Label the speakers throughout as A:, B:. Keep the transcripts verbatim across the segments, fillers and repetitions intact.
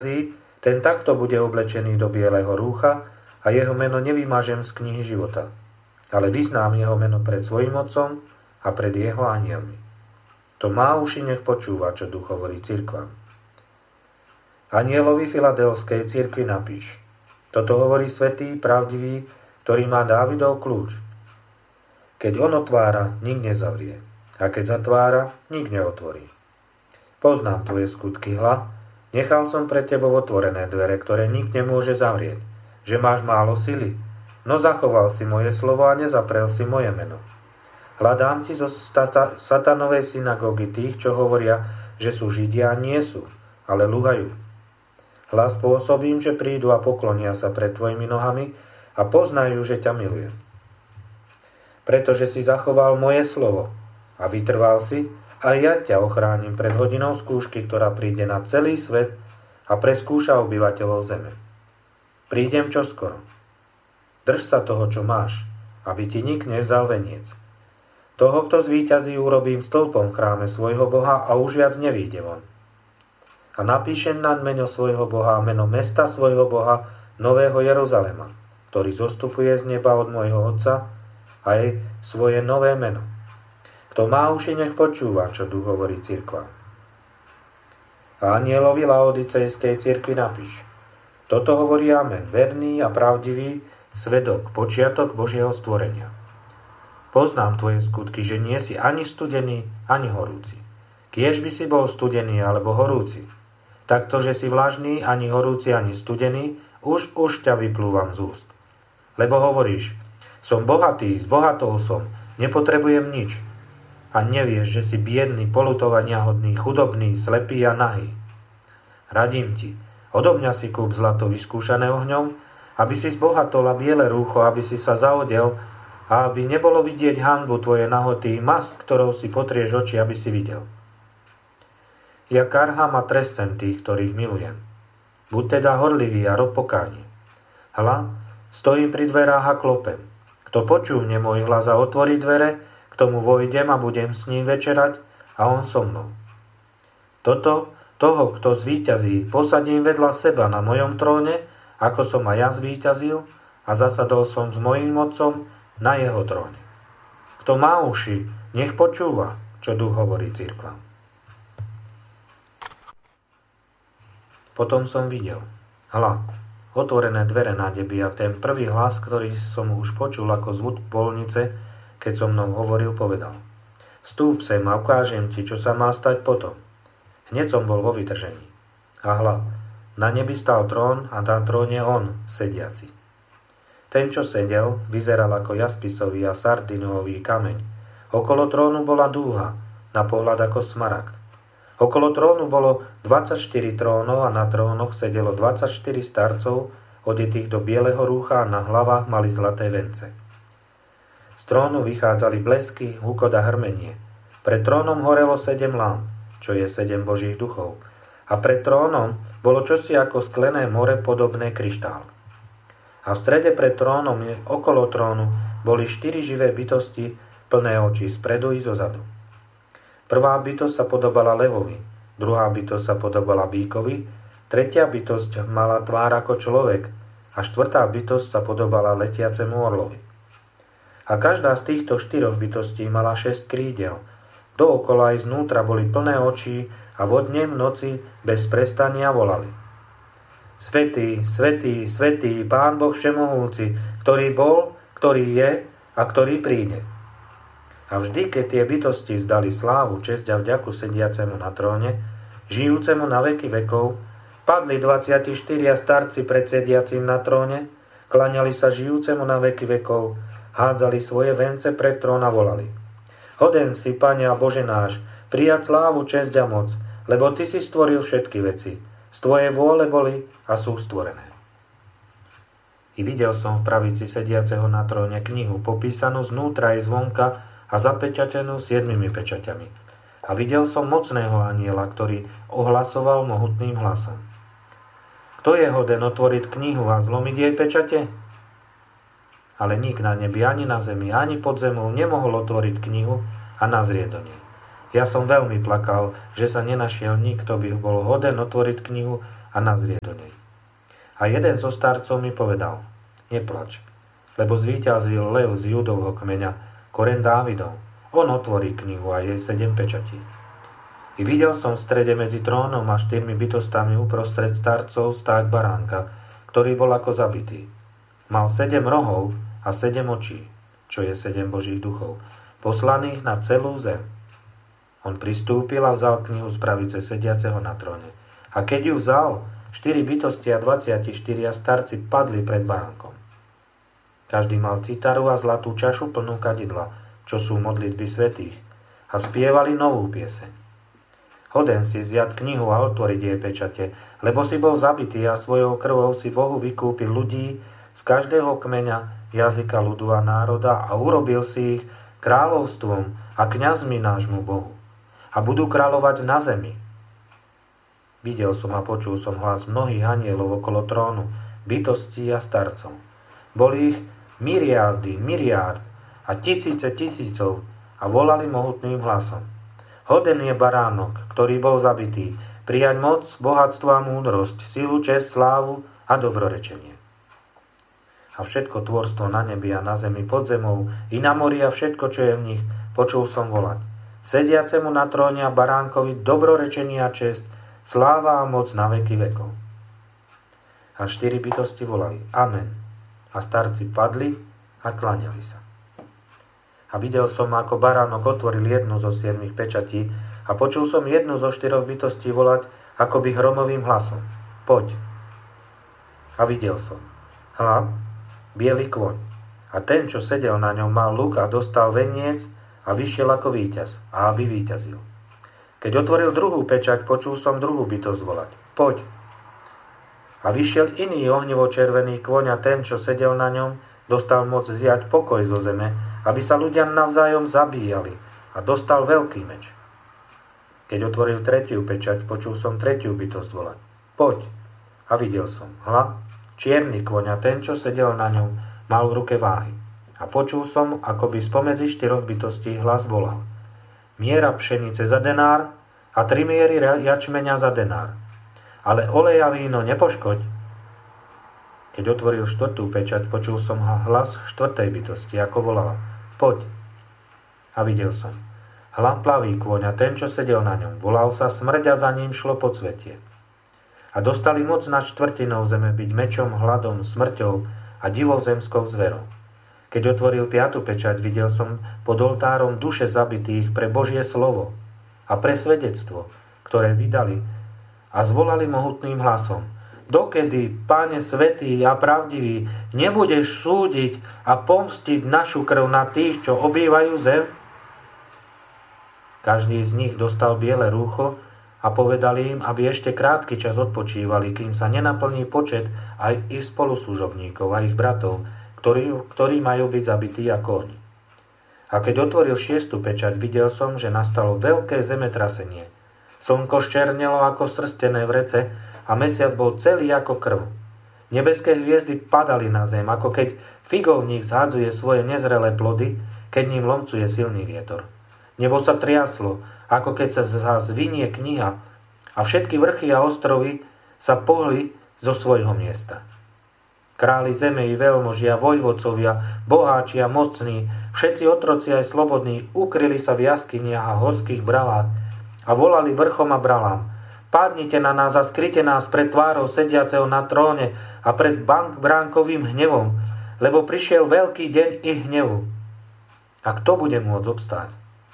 A: ten takto bude oblečený do bieleho rúcha a jeho meno nevymažem z knihy života, ale vyznám jeho meno pred svojím otcom a pred jeho anielmi. To má uši, nech počúva, čo duch hovorí cirkvám. Anielovi Filadelskej cirkvi napíš: toto hovorí svätý, pravdivý, ktorý má Dávidov kľúč. Keď on otvára, nik nezavrie, a keď zatvára, nik neotvorí. Poznám tvoje skutky, hla, nechal som pred tebou otvorené dvere, ktoré nik nemôže zavrieť, že máš málo sily, no zachoval si moje slovo a nezaprel si moje meno. Hľadám ti zo satanovej synagógy tých, čo hovoria, že sú Židia, nie sú, ale luhajú. Hľa spôsobím, že prídu a poklonia sa pred tvojimi nohami a poznajú, že ťa milujem. Pretože si zachoval moje slovo a vytrval si, a ja ťa ochránim pred hodinou skúšky, ktorá príde na celý svet a preskúša obyvateľov zeme. Prídem čoskoro. Drž sa toho, čo máš, aby ti nik nevzal veniec. Toho, kto zvíťazí, urobím stĺpom v chráme svojho Boha a už viac nevíde von. A napíšem naň meno svojho Boha a meno mesta svojho Boha, Nového Jeruzalema, ktorý zostupuje z neba od môjho Otca, aj svoje nové meno. Kto má uši, nech počúva, čo duch hovorí cirkvám. A anielovi Laodicejskej cirkvi napíš: toto hovorí Amen, verný a pravdivý svedok, počiatok Božieho stvorenia. Poznám tvoje skutky, že nie si ani studený, ani horúci. Kiež by si bol studený alebo horúci, takto, že si vlažný, ani horúci, ani studený, už už ťa vyplúvam z úst. Lebo hovoríš: som bohatý, zbohatol som, nepotrebujem nič. A nevieš, že si biedný, poľutovaniahodný, chudobný, slepý a nahý. Radím ti, odo mňa si kúp zlato vyskúšané ohňom, aby si zbohatol, a biele rúcho, aby si sa zaodel, a aby nebolo vidieť hanbu tvoje nahoty, masť, ktorou si potrieš oči, aby si videl. Ja karhám a trestem tých, ktorých milujem. Buď teda horlivý a rob pokánie. Hľa, stojím pri dverách a klopem. Kto počúvne môj hlas a otvorí dvere, k tomu vojdem a budem s ním večerať a on so mnou. Toto, toho, kto zvíťazí, posadím vedľa seba na mojom tróne, ako som aj ja zvíťazil, a zasadol som s mojím otcom na jeho tróne. Kto má uši, nech počúva, čo duch hovorí cirkvám. Potom som videl, hľa, otvorené dvere na nebi, a ten prvý hlas, ktorý som už počul ako zvuk polnice, keď so mnou hovoril, povedal: vstúp sem a ukážem ti, čo sa má stať potom. Hneď som bol vo vytržení. A hľa, na nebi stál trón a na tróne on, sediaci. Ten, čo sedel, vyzeral ako jaspisový a sardinový kameň. Okolo trónu bola dúha, na pohľad ako smaragd. Okolo trónu bolo dvadsaťštyri trónov a na trónoch sedelo dvadsaťštyri starcov, odetých do bieleho rúcha, a na hlavách mali zlaté vence. Z trónu vychádzali blesky, hukot a hrmenie. Pred trónom horelo sedem lám, čo je sedem božích duchov. A pred trónom bolo čosi ako sklené more podobné kryštálu. A v strede pred trónom, okolo trónu, boli štyri živé bytosti, plné očí spredu i zozadu. Prvá bytosť sa podobala levovi, druhá bytosť sa podobala bíkovi, tretia bytosť mala tvár ako človek a štvrtá bytosť sa podobala letiacemu orlovi. A každá z týchto štyroch bytostí mala šesť krídel. Dookola aj znútra boli plné očí a vodne v noci bez prestania volali: Svätý, svätý, svätý, Pán Boh všemohúci, ktorý bol, ktorý je a ktorý príde. A vždy, keď tie bytosti vzdali slávu, česť a vďaku sediacemu na tróne, žijúcemu na veky vekov, padli dvadsiati štyria starci pred sediacim na tróne, klaňali sa žijúcemu na veky vekov, hádzali svoje vence pred trón a volali: Hoden si, Pane a Bože náš, prijať slávu, česť a moc, lebo Ty si stvoril všetky veci. Z Tvojej vôle boli a sú stvorené. I videl som v pravici sediaceho na tróne knihu, popísanú znútra aj zvonka a zapečatenú siedmimi pečaťami. A videl som mocného anjela, ktorý ohlasoval mohutným hlasom: Kto je hoden otvoriť knihu a zlomiť jej pečate? Ale nik na nebi, ani na zemi, ani pod zemou nemohol otvoriť knihu a nazrieť do nej. Ja som veľmi plakal, že sa nenašiel nikto, by bol hoden otvoriť knihu a nazrie do nej. A jeden zo starcov mi povedal, neplač, lebo zvíťazil lev z Judovho kmeňa, koren Dávidov. On otvorí knihu a jej sedem pečatí. I videl som v strede medzi trónom a štyrmi bytostami uprostred starcov stáť baránka, ktorý bol ako zabitý. Mal sedem rohov a sedem očí, čo je sedem Božích duchov, poslaných na celú zem. On pristúpil a vzal knihu z pravice sediaceho na tróne. A keď ju vzal, štyri bytosti a dvadsiati štyria starci padli pred baránkom. Každý mal citaru a zlatú čašu plnú kadidla, čo sú modlitby svätých, a spievali novú pieseň. Hoden si vziať knihu a otvoriť jej pečate, lebo si bol zabitý a svojou krvou si Bohu vykúpil ľudí z každého kmeňa, jazyka, ľudu a národa a urobil si ich kráľovstvom a kňazmi nášmu Bohu. A budú kráľovať na zemi. Videl som a počul som hlas mnohých anielov okolo trónu, bytostí a starcov. Boli ich myriardy, myriárd a tisíce tisícov a volali mohutným hlasom. Hoden je baránok, ktorý bol zabitý, prijať moc, bohatstvo a múdrosť, silu, česť, slávu a dobrorečenie. A všetko tvorstvo na nebi a na zemi pod zemou, i na mori a všetko, čo je v nich, počul som volať. Sediacemu na tróne a baránkovi dobrorečenie a česť, sláva a moc na veky vekov. A štyri bytosti volali Amen. A starci padli a klaňali sa. A videl som, ako baránok otvoril jednu zo siedmich pečatí a počul som jednu zo štyroch bytostí volať akoby hromovým hlasom. Poď. A videl som. Hľa, biely kôň. A ten, čo sedel na ňom, mal luk a dostal veniec a vyšiel ako víťaz, a aby víťazil. Keď otvoril druhú pečať, počul som druhú bytosť volať. Poď. A vyšiel iný ohnivo-červený kôň a ten, čo sedel na ňom, dostal moc vziať pokoj zo zeme, aby sa ľudia navzájom zabíjali, a dostal veľký meč. Keď otvoril tretiu pečať, počul som tretiu bytosť volať. Poď. A videl som. Hľa, čierny kôň a ten, čo sedel na ňom, mal v ruke váhy. A počul som, akoby spomedzi štyroch bytostí hlas volal. Miera pšenice za denár a tri miery jačmeňa za denár. Ale olej a víno nepoškoď. Keď otvoril štvrtú pečať, počul som hlas štvrtej bytosti, ako volala. Poď. A videl som. Hľa plavý kôň a ten, čo sedel na ňom, volal sa Smrť a za ním šlo podsvetie. A dostali moc nad štvrtinou zeme byť mečom, hladom, smrťou a divozemskou zverou. Keď otvoril piatu pečať, videl som pod oltárom duše zabitých pre Božie slovo a pre svedectvo, ktoré vydali a zvolali mohutným hlasom. Dokedy, Páne svätý a pravdivý, nebudeš súdiť a pomstiť našu krv na tých, čo obývajú zem? Každý z nich dostal biele rúcho a povedali im, aby ešte krátky čas odpočívali, kým sa nenaplní počet aj ich spoluslužobníkov a ich bratov, Ktorí, ktorí majú byť zabití ako oni. A keď otvoril šiestu pečať, videl som, že nastalo veľké zemetrasenie. Slnko ščernelo ako srstené vrece a mesiac bol celý ako krv. Nebeské hviezdy padali na zem, ako keď figovník zhádzuje svoje nezrelé plody, keď ním lomcuje silný vietor. Nebo sa triaslo, ako keď sa zvinie kniha a všetky vrchy a ostrovy sa pohli zo svojho miesta. Králi zeme i veľmožia, vojvodcovia, boháči a mocní, všetci otroci aj slobodní, ukryli sa v jaskyniach a horských bralách a volali vrchom a bralám. Padnite na nás a skryte nás pred tvárou sediaceho na tróne a pred bank bránkovým hnevom, lebo prišiel veľký deň ich hnevu. A kto bude môcť obstáť?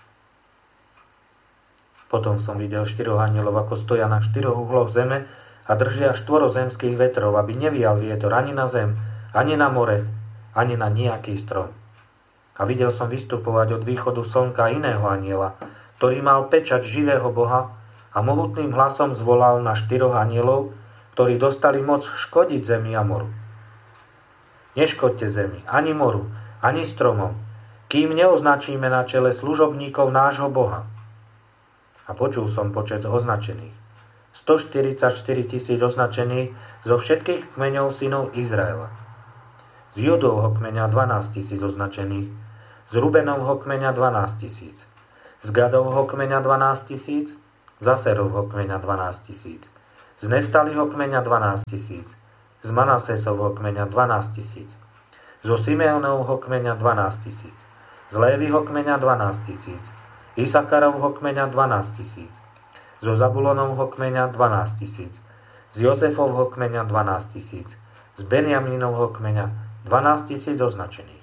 A: Potom som videl štyroch anielov, ako stoja na štyroch uhloch zeme, a držia štvorozemských vetrov, aby nevial vietor ani na zem, ani na more, ani na nejaký strom. A videl som vystupovať od východu slnka iného aniela, ktorý mal pečať živého Boha a mohutným hlasom zvolal na štyroch anielov, ktorí dostali moc škodiť zemi a moru. Neškodte zemi, ani moru, ani stromom, kým neoznačíme na čele služobníkov nášho Boha. A počul som počet označených. stoštyridsaťštyri tisíc označených zo všetkých kmeňov synov Izraela. Z Judovho kmeňa dvanásť tisíc označených, z Rubenovho kmeňa dvanásť tisíc, z Gadovho kmeňa dvanásť tisíc, z Aserovho kmeňa dvanásť tisíc, z Z Neftaliho kmeňa dvanásť tisíc, z Manasesovho kmeňa dvanásť tisíc, zo Simeonovho kmeňa dvanásť tisíc, z Lévyho kmeňa dvanásť tisíc, Isakarovho kmeňa dvanásť tisíc, zo Zabulonovho kmeňa dvanásť tisíc, z Jozefovho kmeňa dvanásť tisíc, z Benjamínovho kmeňa dvanásť tisíc označených.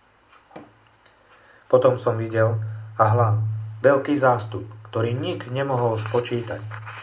A: Potom som videl, a hľa, veľký zástup, ktorý nik nemohol spočítať.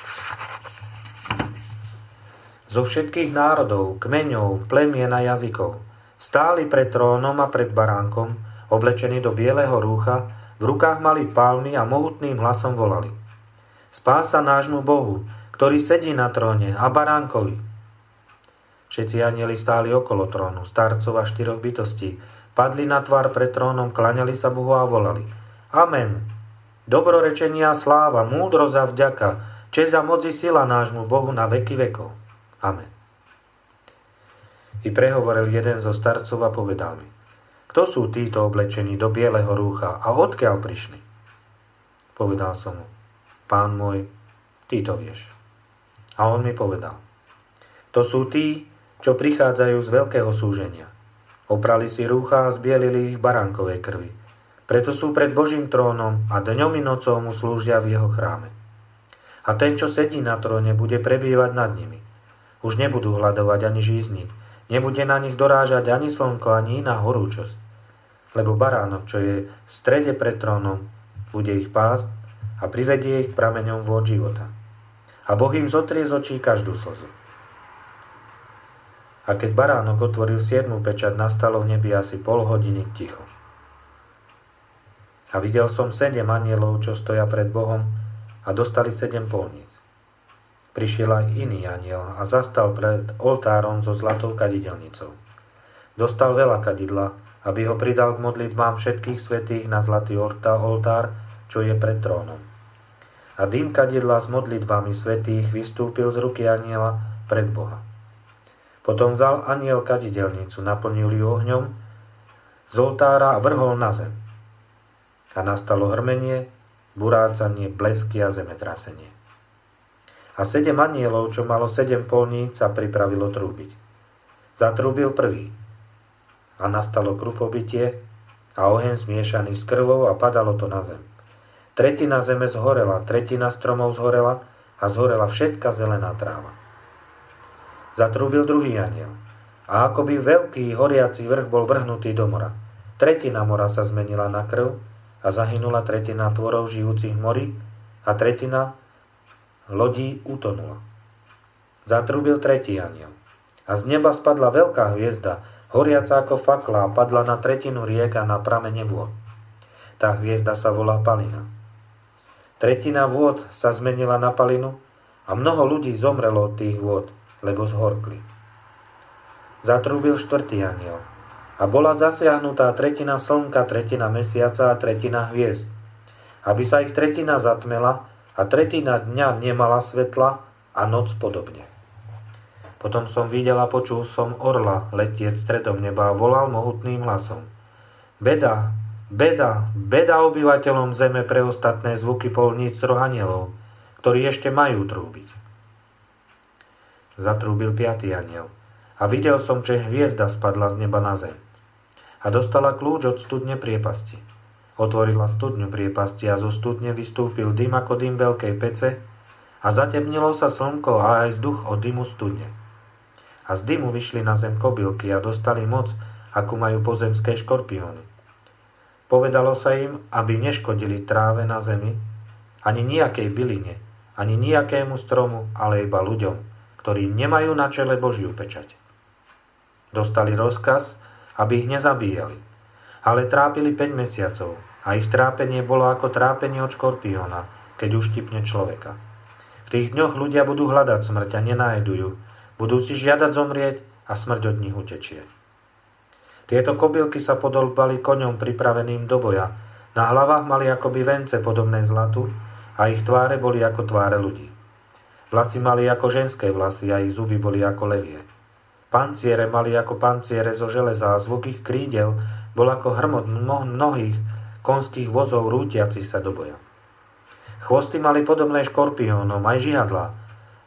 A: Zo všetkých národov, kmeňov, plemien a jazykov stáli pred trónom a pred baránkom, oblečení do bieleho rúcha, v rukách mali palmy a mohutným hlasom volali: Spása nášmu Bohu, ktorý sedí na tróne, a baránkovi. Všetci anjeli stáli okolo trónu, starcov a štyroch bytostí, padli na tvár pred trónom, klaňali sa Bohu a volali: Amen. Dobrorečenia, sláva, múdrosť a vďaka, česť a moc i sila nášmu Bohu na veky vekov. Amen. I prehovoril jeden zo starcov a povedal mi: Kto sú títo oblečení do bieleho rúcha a odkiaľ prišli? Povedal som mu: Pán môj, ty to vieš. A on mi povedal: To sú tí, čo prichádzajú z veľkého súženia. Oprali si rúcha a zbielili ich baránkovej krvi. Preto sú pred Božím trónom a dňom i nocou mu slúžia v jeho chráme. A ten, čo sedí na tróne, bude prebývať nad nimi. Už nebudú hľadovať ani žízniť. Nebude na nich dorážať ani slnko, ani iná horúčosť. Lebo baránok, čo je v strede pred trónom, bude ich pásť a privedie ich k prameňom vôd života. A Boh im zotrie z očí každú slzu. A keď baránok otvoril siedmu pečať, nastalo v nebi asi pol hodiny ticho. A videl som sedem anielov, čo stoja pred Bohom, a dostali sedem polníc. Prišiel aj iný aniel a zastal pred oltárom so zlatou kadidelnicou. Dostal veľa kadidla, aby ho pridal k modlitbám všetkých svätých na zlatý oltár, čo je pred trónom. A dým kadidla s modlitbami svätých vystúpil z ruky aniela pred Boha. Potom vzal aniel kadidelnicu, naplnil ju ohňom z oltára a vrhol na zem. A nastalo hrmenie, burácanie, blesky a zemetrasenie. A sedem anielov, čo malo sedem polníc, sa pripravilo trúbiť. Zatrúbil prvý. A nastalo krupobytie a oheň zmiešaný s krvou a padalo to na zem. Tretina zeme zhorela, tretina stromov zhorela a zhorela všetka zelená tráva. Zatrúbil druhý aniel. A akoby veľký horiaci vrch bol vrhnutý do mora. Tretina mora sa zmenila na krv a zahynula tretina tvorov žijúcich v mori a tretina lodí utonula. Zatrúbil tretí aniel. A z neba spadla veľká hviezda, horiaca ako fakla, a padla na tretinu riek a na pramene vôd. Tá hviezda sa volá Palina. Tretina vôd sa zmenila na palinu a mnoho ľudí zomrelo od tých vôd, lebo zhorkli. Zatrúbil štvrtý aniel. A bola zasiahnutá tretina slnka, tretina mesiaca a tretina hviezd, aby sa ich tretina zatmela a tretina dňa nemala svetla a noc podobne. Potom som videl a počul som orla letieť stredom neba a volal mohutným hlasom: Beda, beda, beda obyvateľom zeme pre ostatné zvuky polníc troch anielov, ktorí ešte majú trúbiť. Zatrúbil piatý aniel. A videl som, že hviezda spadla z neba na zem. A dostala kľúč od studne priepasti. Otvorila studňu priepasti a zo studne vystúpil dym ako dym veľkej pece a zatemnilo sa slnko a aj vzduch od dymu studne. A z dymu vyšli na zem kobylky a dostali moc, akú majú pozemské škorpióny. Povedalo sa im, aby neškodili tráve na zemi, ani nejakej byline, ani nejakému stromu, ale iba ľuďom, ktorí nemajú na čele Božiu pečať. Dostali rozkaz, aby ich nezabíjali, ale trápili päť mesiacov a ich trápenie bolo ako trápenie od škorpióna, keď uštipne človeka. V tých dňoch ľudia budú hľadať smrť a nenájdu ju, budú si žiadať zomrieť a smrť od nich utečie. Tieto kobylky sa podobali koňom pripraveným do boja, na hlavách mali akoby vence podobné zlatu a ich tváre boli ako tváre ľudí. Vlasy mali ako ženské vlasy a ich zuby boli ako levie. Panciere mali ako panciere zo železa a zvuk ich krídel bol ako hrmot mnohých konských vozov rútiacich sa do boja. Chvosty mali podobné škorpiónom, aj žihadlá,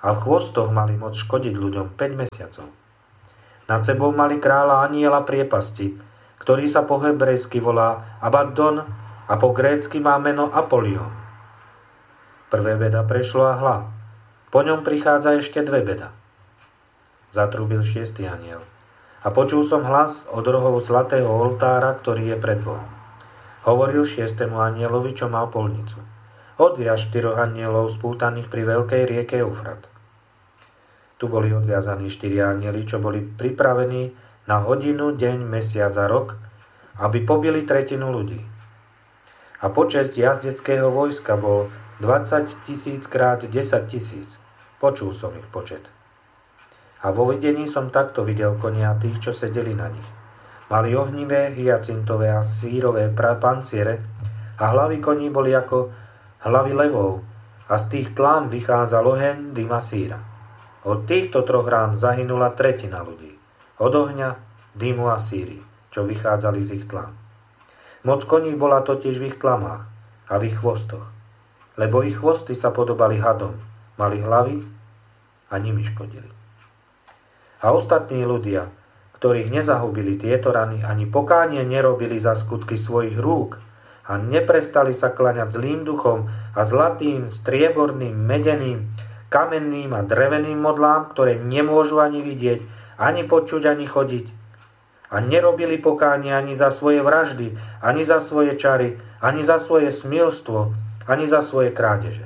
A: a v chvostoch mali moc škodiť ľuďom päť mesiacov. Nad sebou mali kráľa aniela priepasti, ktorý sa po hebrejsky volá Abaddon a po grécky má meno Apolion. Prvé beda prešlo a hľa, po ňom prichádza ešte dve beda. Zatrúbil šiestý anjel a počul som hlas od rohov zlatého oltára, ktorý je pred Bohom. Hovoril šiestemu anjelovi, čo mal polnicu. Odviaž štyroch anjelov spútaných pri veľkej rieke Eufrat. Tu boli odviazaní štyri anjeli, čo boli pripravení na hodinu, deň, mesiac a rok, aby pobili tretinu ľudí. A počet jazdeckého vojska bol dvadsať tisíc krát desať tisíc. Počul som ich počet. A vo videní som takto videl konia tých, čo sedeli na nich. Mali ohnivé, hyacintové a sírové panciere a hlavy koní boli ako hlavy levov a z tých tlám vychádzal oheň, dym a síra. Od týchto troch rán zahynula tretina ľudí. Od ohňa, dymu a síry, čo vychádzali z ich tlám. Moc koní bola totiž v ich tlamách a v ich chvostoch, lebo ich chvosty sa podobali hadom, mali hlavy a nimi škodili. A ostatní ľudia, ktorých nezahubili tieto rany, ani pokánie nerobili za skutky svojich rúk, a neprestali sa klaňať zlým duchom a zlatým, strieborným, medeným, kamenným a dreveným modlám, ktoré nemôžu ani vidieť, ani počuť, ani chodiť. A nerobili pokánie ani za svoje vraždy, ani za svoje čary, ani za svoje smilstvo, ani za svoje krádeže.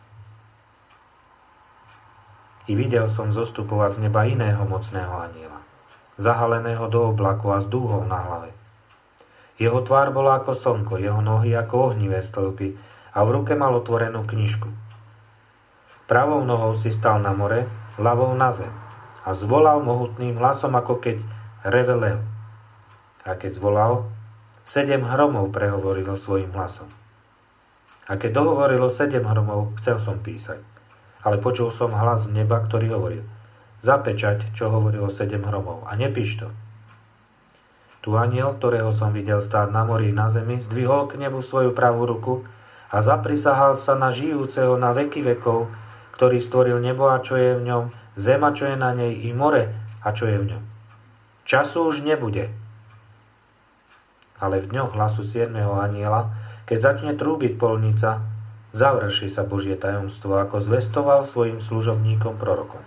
A: I videl som zostupovať z neba iného mocného anjela, zahaleného do oblaku a s dúhou na hlave. Jeho tvár bola ako slnko, jeho nohy ako ohnivé stĺpy a v ruke mal otvorenú knižku. Pravou nohou si stal na more, ľavou na zem a zvolal mohutným hlasom, ako keď reve lev. A keď zvolal, sedem hromov prehovorilo svojim hlasom. A keď dohovorilo sedem hromov, chcel som písať, ale počul som hlas z neba, ktorý hovoril: zapečať, čo hovorilo sedem hromov, a nepíš to. Tu anjel, ktorého som videl stáť na mori na zemi, zdvihol k nebu svoju pravú ruku a zaprisahal sa na žijúceho na veky vekov, ktorý stvoril nebo a čo je v ňom, zem a čo je na nej, i more a čo je v ňom. Času už nebude. Ale v dňoch hlasu siedmeho anjela, keď začne trúbiť polnica, završí sa Božie tajomstvo, ako zvestoval svojim služobníkom prorokom.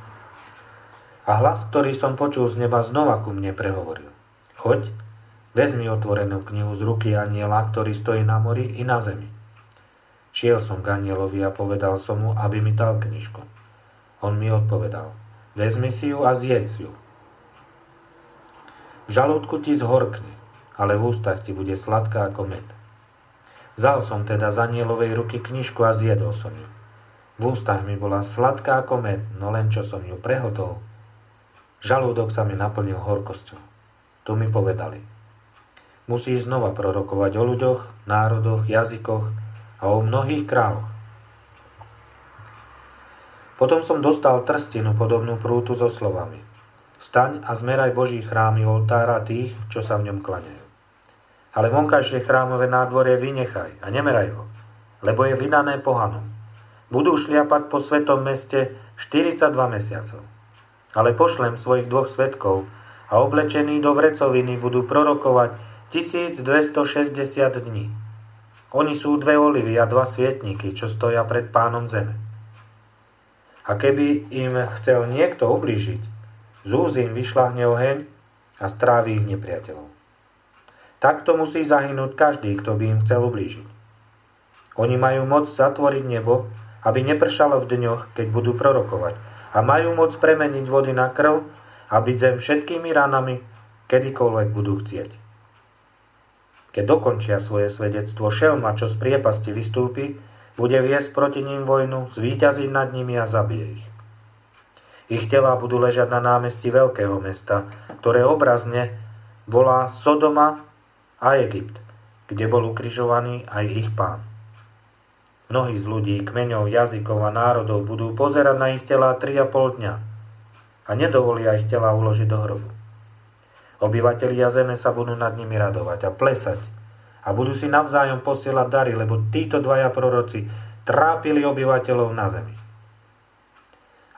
A: A hlas, ktorý som počul z neba, znova ku mne prehovoril: choď, vezmi otvorenú knihu z ruky anjela, ktorý stojí na mori i na zemi. Šiel som k anjelovi a povedal som mu, aby mi dal knižku. On mi odpovedal: vezmi si ju a zjedz ju. V žalúdku ti zhorkne, ale v ústach ti bude sladká ako med. Vzal som teda z anjelovej ruky knižku a zjedol som ju. V ústach mi bola sladká ako med, no len čo som ju prehodol, žalúdok sa mi naplnil horkosťou. Tu mi povedali: musíš znova prorokovať o ľuďoch, národoch, jazykoch a o mnohých kráľoch. Potom som dostal trstinu podobnú prútu so slovami: vstaň a zmeraj Boží chrám i oltára tých, čo sa v ňom klaňajú. Ale vonkajšie chrámové nádvorie vynechaj a nemeraj ho, lebo je vydané pohanom. Budú šliapať po svetom meste štyridsaťdva mesiacov. Ale pošlem svojich dvoch svedkov, a oblečení do vrecoviny budú prorokovať tisícdvestošesťdesiat dní. Oni sú dve olivy a dva svietniky, čo stoja pred Pánom zeme. A keby im chcel niekto ublížiť, z úst im vyšľahne oheň a strávi ich nepriateľov. Takto musí zahynúť každý, kto by im chcel ublížiť. Oni majú moc zatvoriť nebo, aby nepršalo v dňoch, keď budú prorokovať, a majú moc premeniť vody na krv a byť zem všetkými ranami, kedykoľvek budú chcieť. Keď dokončia svoje svedectvo, šelma, čo z priepasti vystúpi, bude viesť proti ním vojnu, zvíťaziť nad nimi a zabije ich. Ich telá budú ležať na námestí veľkého mesta, ktoré obrazne volá Sodoma a Egypt, kde bol ukrižovaný aj ich Pán. Mnohí z ľudí, kmeňov, jazykov a národov budú pozerať na ich telá tri a pol dňa a nedovolia ich telá uložiť do hrobu. Obyvatelia zeme sa budú nad nimi radovať a plesať a budú si navzájom posielať dary, lebo títo dvaja proroci trápili obyvateľov na zemi.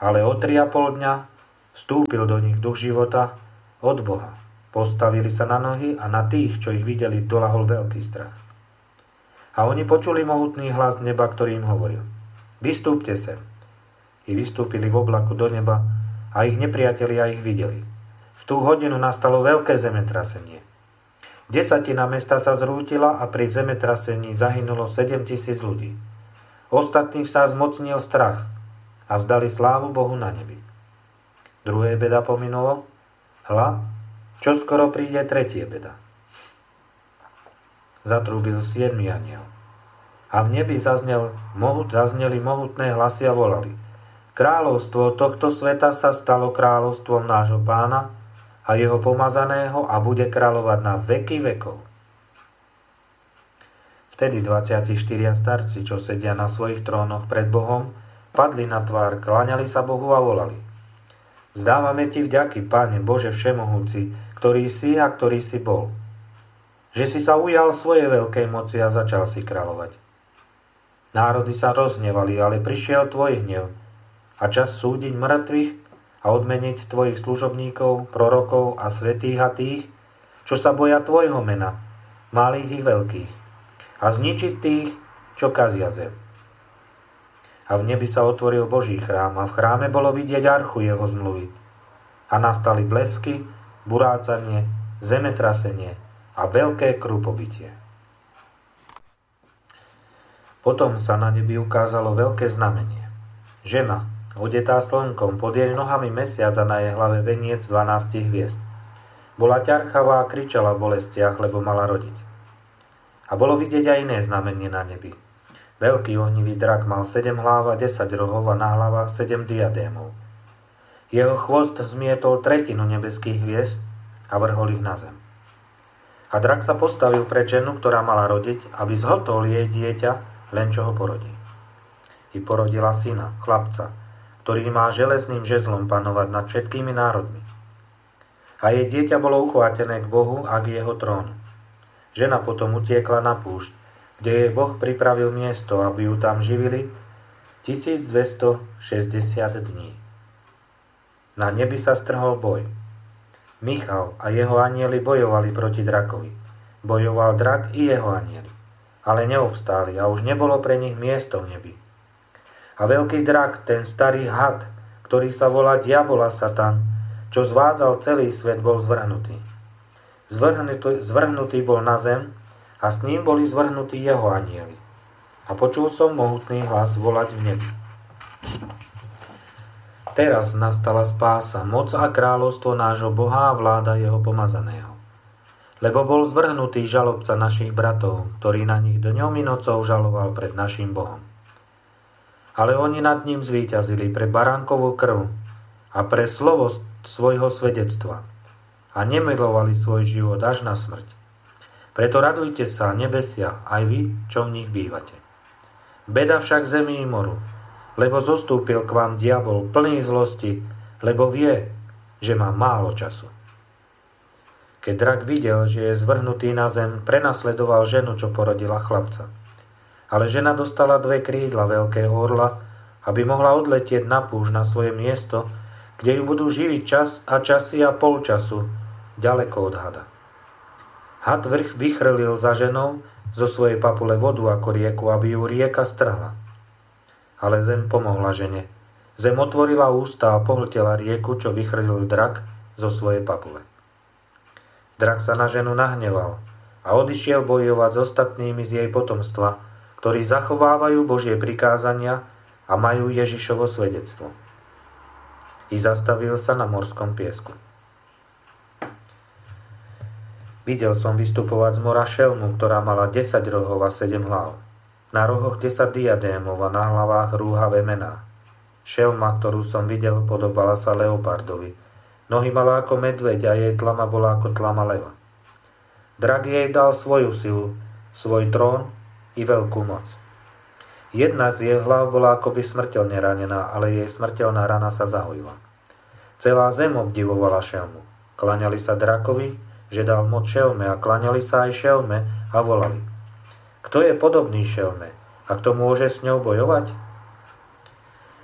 A: Ale o tri a pol dňa vstúpil do nich duch života od Boha. Postavili sa na nohy a na tých, čo ich videli, doľahol veľký strach. A oni počuli mohutný hlas neba, ktorý im hovoril: Vystúpte sem. I vystúpili v oblaku do neba a ich nepriatelia ich videli. V tú hodinu nastalo veľké zemetrasenie. Desatina mesta sa zrútila a pri zemetrasení zahynulo sedem tisíc ľudí. Ostatných sa zmocnil strach a vzdali slávu Bohu na nebi. Druhé beda pominulo. Hľa, čo skoro príde tretie beda. Zatrúbil siedmy anjel. A v nebi zaznel, mohut, zazneli mohutné hlasy a volali: Kráľovstvo tohto sveta sa stalo kráľovstvom nášho Pána a jeho pomazaného a bude kráľovať na veky vekov. Vtedy dvadsiati štyria starci, čo sedia na svojich trónoch pred Bohom, padli na tvár, kláňali sa Bohu a volali: Vzdávame ti vďaky, Páne Bože všemohúci, ktorý si a ktorý si bol, že si sa ujal svojej veľkej moci a začal si kráľovať. Národy sa roznevali, ale prišiel tvoj hnev a čas súdiť mŕtvych a odmeniť tvojich služobníkov, prorokov a svätých a tých, čo sa boja tvojho mena, malých i veľkých, a zničiť tých, čo kazia zem. A v nebi sa otvoril Boží chrám a v chráme bolo vidieť archu jeho zmluvy. A nastali blesky, burácanie, zemetrasenie a veľké krupobytie. Potom sa na nebi ukázalo veľké znamenie. Žena, odetá slnkom, pod jej nohami mesiac a na jej hlave veniec dvanástich hviezd. Bola ťarchavá a kričala v bolestiach, lebo mala rodiť. A bolo vidieť aj iné znamenie na nebi. Veľký ohnivý drak mal sedem hlav a desať rohov a na hlavách sedem diadémov. Jeho chvost zmietol tretinu nebeských hviezd a vrhol ich na zem. A drak sa postavil pre ženu, ktorá mala rodiť, aby zhotol jej dieťa, len čo ho porodí. I porodila syna, chlapca, ktorý má železným žezlom panovať nad všetkými národmi. A jej dieťa bolo uchvátené k Bohu a k jeho trónu. Žena potom utiekla na púšť, kde jej Boh pripravil miesto, aby ju tam živili tisícdvestošesťdesiat dní. Na nebi sa strhol boj. Michal a jeho anjeli bojovali proti drakovi. Bojoval drak i jeho anjeli, ale neobstáli a už nebolo pre nich miesto v nebi. A veľký drak, ten starý had, ktorý sa volá Diabol a Satan, čo zvádzal celý svet, bol zvrhnutý. Zvrhnutý, zvrhnutý bol na zem a s ním boli zvrhnutí jeho anjeli. A počul som mohutný hlas volať v nebi: Teraz nastala spása, moc a kráľovstvo nášho Boha a vláda jeho pomazaného. Lebo bol zvrhnutý žalobca našich bratov, ktorý na nich dňom i nocou žaloval pred našim Bohom. Ale oni nad ním zvíťazili pre baránkovú krv a pre slovo svojho svedectva a nemilovali svoj život až na smrť. Preto radujte sa, nebesia, aj vy, čo v nich bývate. Beda však zemi i moru, lebo zostúpil k vám diabol plný zlosti, lebo vie, že má málo času. Keď drak videl, že je zvrhnutý na zem, prenasledoval ženu, čo porodila chlapca. Ale žena dostala dve krídla veľkého orla, aby mohla odletieť na púšť na svoje miesto, kde ju budú živiť čas a časy a pol času, ďaleko od hada. Had vrch vychrlil za ženou zo svojej papule vodu ako rieku, aby ju rieka strhla. Ale zem pomohla žene. Zem otvorila ústa a pohltela rieku, čo vychrlil drak zo svojej papule. Drak sa na ženu nahneval a odišiel bojovať s ostatnými z jej potomstva, ktorí zachovávajú Božie prikázania a majú Ježišovo svedectvo. I zastavil sa na morskom piesku. Videl som vystupovať z mora šelmu, ktorá mala desať rohov a sedem hlav. Na rohoch desať diadémov a na hlavách rúhavé mená. Šelma, ktorú som videl, podobala sa leopardovi. Nohy mala ako medveď a jej tlama bola ako tlama leva. Drak jej dal svoju silu, svoj trón i veľkú moc. Jedna z jej hlav bola akoby smrteľne ranená, ale jej smrteľná rana sa zahojila. Celá zem obdivovala šelmu. Klaňali sa drakovi, že dal moc šelme, a klaňali sa aj šelme a volali: Kto je podobný šelme a kto môže s ňou bojovať? A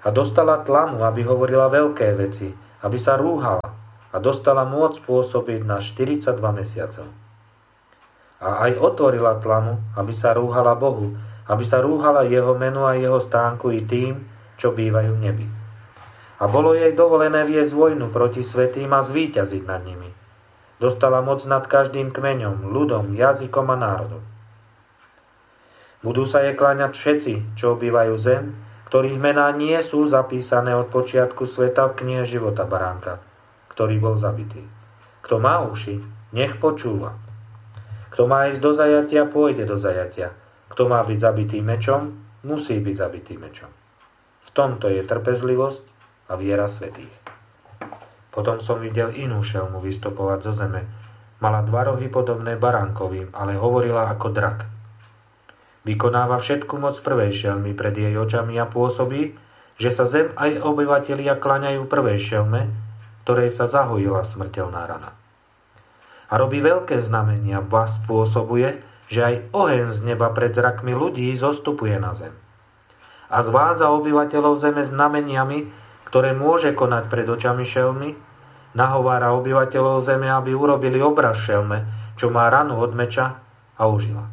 A: A dostala tlamu, aby hovorila veľké veci, aby sa rúhala a dostala môcť pôsobiť na štyridsaťdva mesiacov. A aj otvorila tlamu, aby sa rúhala Bohu, aby sa rúhala jeho menu a jeho stánku i tým, čo bývajú v nebi. A bolo jej dovolené viesť vojnu proti svätým a zvíťaziť nad nimi. Dostala moc nad každým kmeňom, ľudom, jazykom a národom. Budú sa jej kláňať všetci, čo obývajú zem, ktorých mená nie sú zapísané od počiatku sveta v knihe života baránka, ktorý bol zabitý. Kto má uši, nech počúva. Kto má ísť do zajatia, pôjde do zajatia. Kto má byť zabitý mečom, musí byť zabitý mečom. V tomto je trpezlivosť a viera svätých. Potom som videl inú šelmu vystopovať zo zeme. Mala dva rohy podobné baránkovým, ale hovorila ako drak. Vykonáva všetku moc prvej šelmy pred jej očami a pôsobí, že sa zem aj obyvatelia klaňajú prvej šelme, ktorej sa zahojila smrteľná rana. A robí veľké znamenia, ba spôsobuje, že aj oheň z neba pred zrakmi ľudí zostupuje na zem. A zvádza obyvateľov zeme znameniami, ktoré môže konať pred očami šelmy, nahovára obyvateľov zeme, aby urobili obraz šelme, čo má ranu od meča, a užila.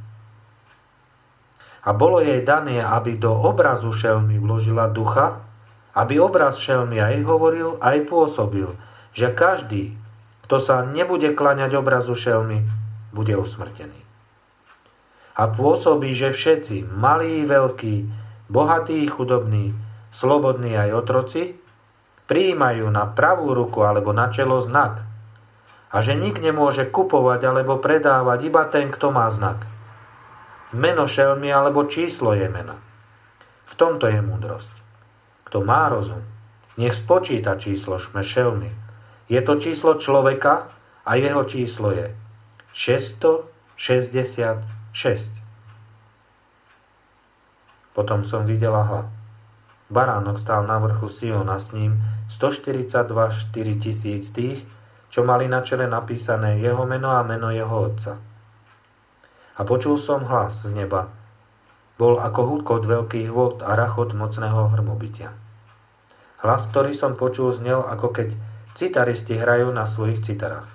A: A bolo jej dané, aby do obrazu šelmy vložila ducha, aby obraz šelmy aj hovoril, aj pôsobil, že každý, kto sa nebude klaňať obrazu šelmy, bude usmrtený. A pôsobí, že všetci, malí, veľkí, bohatí, chudobní, slobodní aj otroci, prijímajú na pravú ruku alebo na čelo znak. A že nik nemôže kupovať alebo predávať, iba ten, kto má znak. Meno šelmy alebo číslo je mena. V tomto je múdrosť. Kto má rozum, nech spočíta číslo šelmy. Je to číslo človeka a jeho číslo je šesťstošesťdesiatšesť. Potom som videla hľad. Baránok stál na vrchu Siona, s ním stoštyridsaťdva štyri tisíc tých, čo mali na čele napísané jeho meno a meno jeho otca. A počul som hlas z neba. Bol ako húkot veľkých vôd a rachot mocného hrmobytia. Hlas, ktorý som počul, znel, ako keď citaristi hrajú na svojich citarách.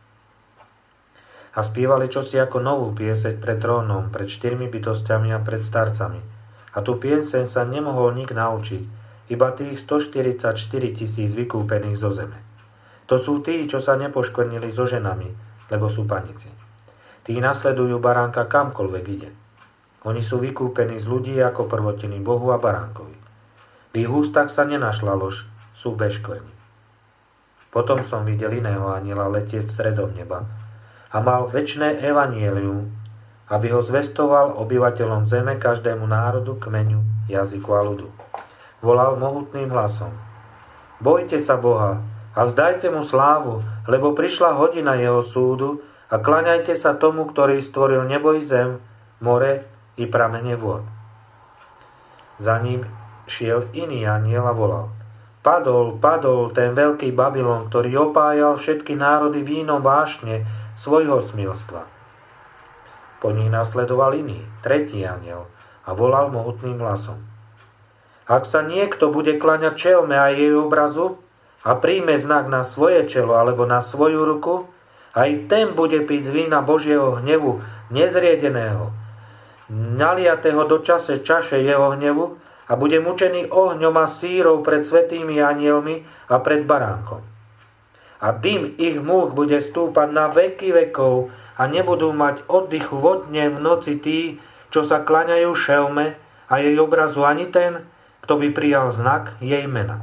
A: A spievali čosi ako novú pieseň pred trónom, pred štyrmi bytostiami a pred starcami. A tú pieseň sa nemohol nik naučiť, iba tých stoštyridsaťštyri tisíc vykúpených zo zeme. To sú tí, čo sa nepoškvrnili so ženami, lebo sú panici. Tí nasledujú baránka kamkoľvek ide. Oni sú vykúpení z ľudí ako prvotiny Bohu a baránkovi. V ich ústach sa nenašla lož, sú bez škvrny. Potom som videl iného anjela letieť stredom neba a mal večné evanjelium, aby ho zvestoval obyvateľom zeme, každému národu, kmeňu, jazyku a ľudu. Volal mohutným hlasom: Bojte sa Boha a vzdajte mu slávu, lebo prišla hodina jeho súdu, a klaňajte sa tomu, ktorý stvoril nebo i zem, more i pramene vôd. Za ním šiel iný anjel a volal: Padol, padol ten veľký Babylon, ktorý opájal všetky národy vínom vášne svojho smilstva. Po nich nasledoval iný, tretí anjel a volal mohutným hlasom: Ak sa niekto bude klaňať čelme a jej obrazu a príjme znak na svoje čelo alebo na svoju ruku, aj ten bude piť z vína Božieho hnevu, nezriedeného, naliatého do čase čaše jeho hnevu, a bude mučený ohňom a sírou pred svätými anjelmi a pred baránkom. A dym ich múch bude stúpať na veky vekov a nebudú mať oddychu vodne v noci tí, čo sa klaňajú šelme a jej obrazu, ani ten, kto by prijal znak jej mena.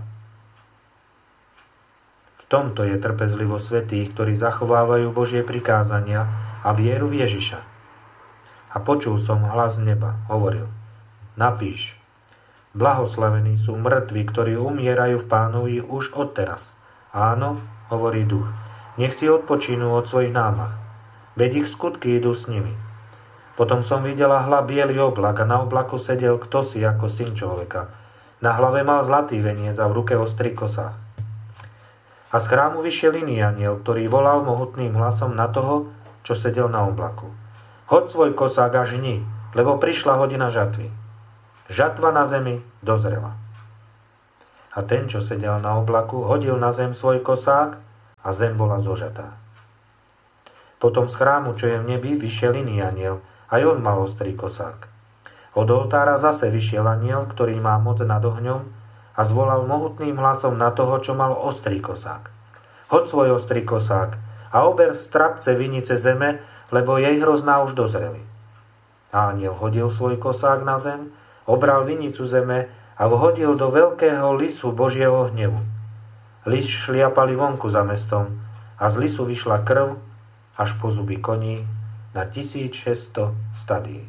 A: V tomto je trpezlivosť svätých, ktorí zachovávajú Božie prikázania a vieru v Ježiša. A počul som hlas z neba, hovoril: Napíš: Blahoslavení sú mŕtvi, ktorí umierajú v Pánovi už odteraz. Áno, hovorí duch, nech si odpočinú od svojich námah, veď ich skutky idú s nimi. Potom som videla hľa biely oblak a na oblaku sedel ktosi ako syn človeka. Na hlave mal zlatý veniec a v ruke ostrý kosách. A z chrámu vyšiel iný anjel, ktorý volal mohutným hlasom na toho, čo sedel na oblaku: Hoď svoj kosák a žni, lebo prišla hodina žatvy. Žatva na zemi dozrela. A ten, čo sedel na oblaku, hodil na zem svoj kosák a zem bola zožatá. Potom z chrámu, čo je v nebi, vyšiel iný anjel, aj on mal ostrý kosák. Od oltára zase vyšiel anjel, ktorý má moc nad ohňom, a zvolal mohutným hlasom na toho, čo mal ostrý kosák. Hoď svoj ostrý kosák a ober z trapce vinice zeme, lebo jej hrozná už dozreli. A anjel hodil svoj kosák na zem, obral vinicu zeme a vhodil do veľkého lisu Božieho hnevu. Lis šliapali vonku za mestom a z lisu vyšla krv až po zuby koní na tisícšesťsto stadií.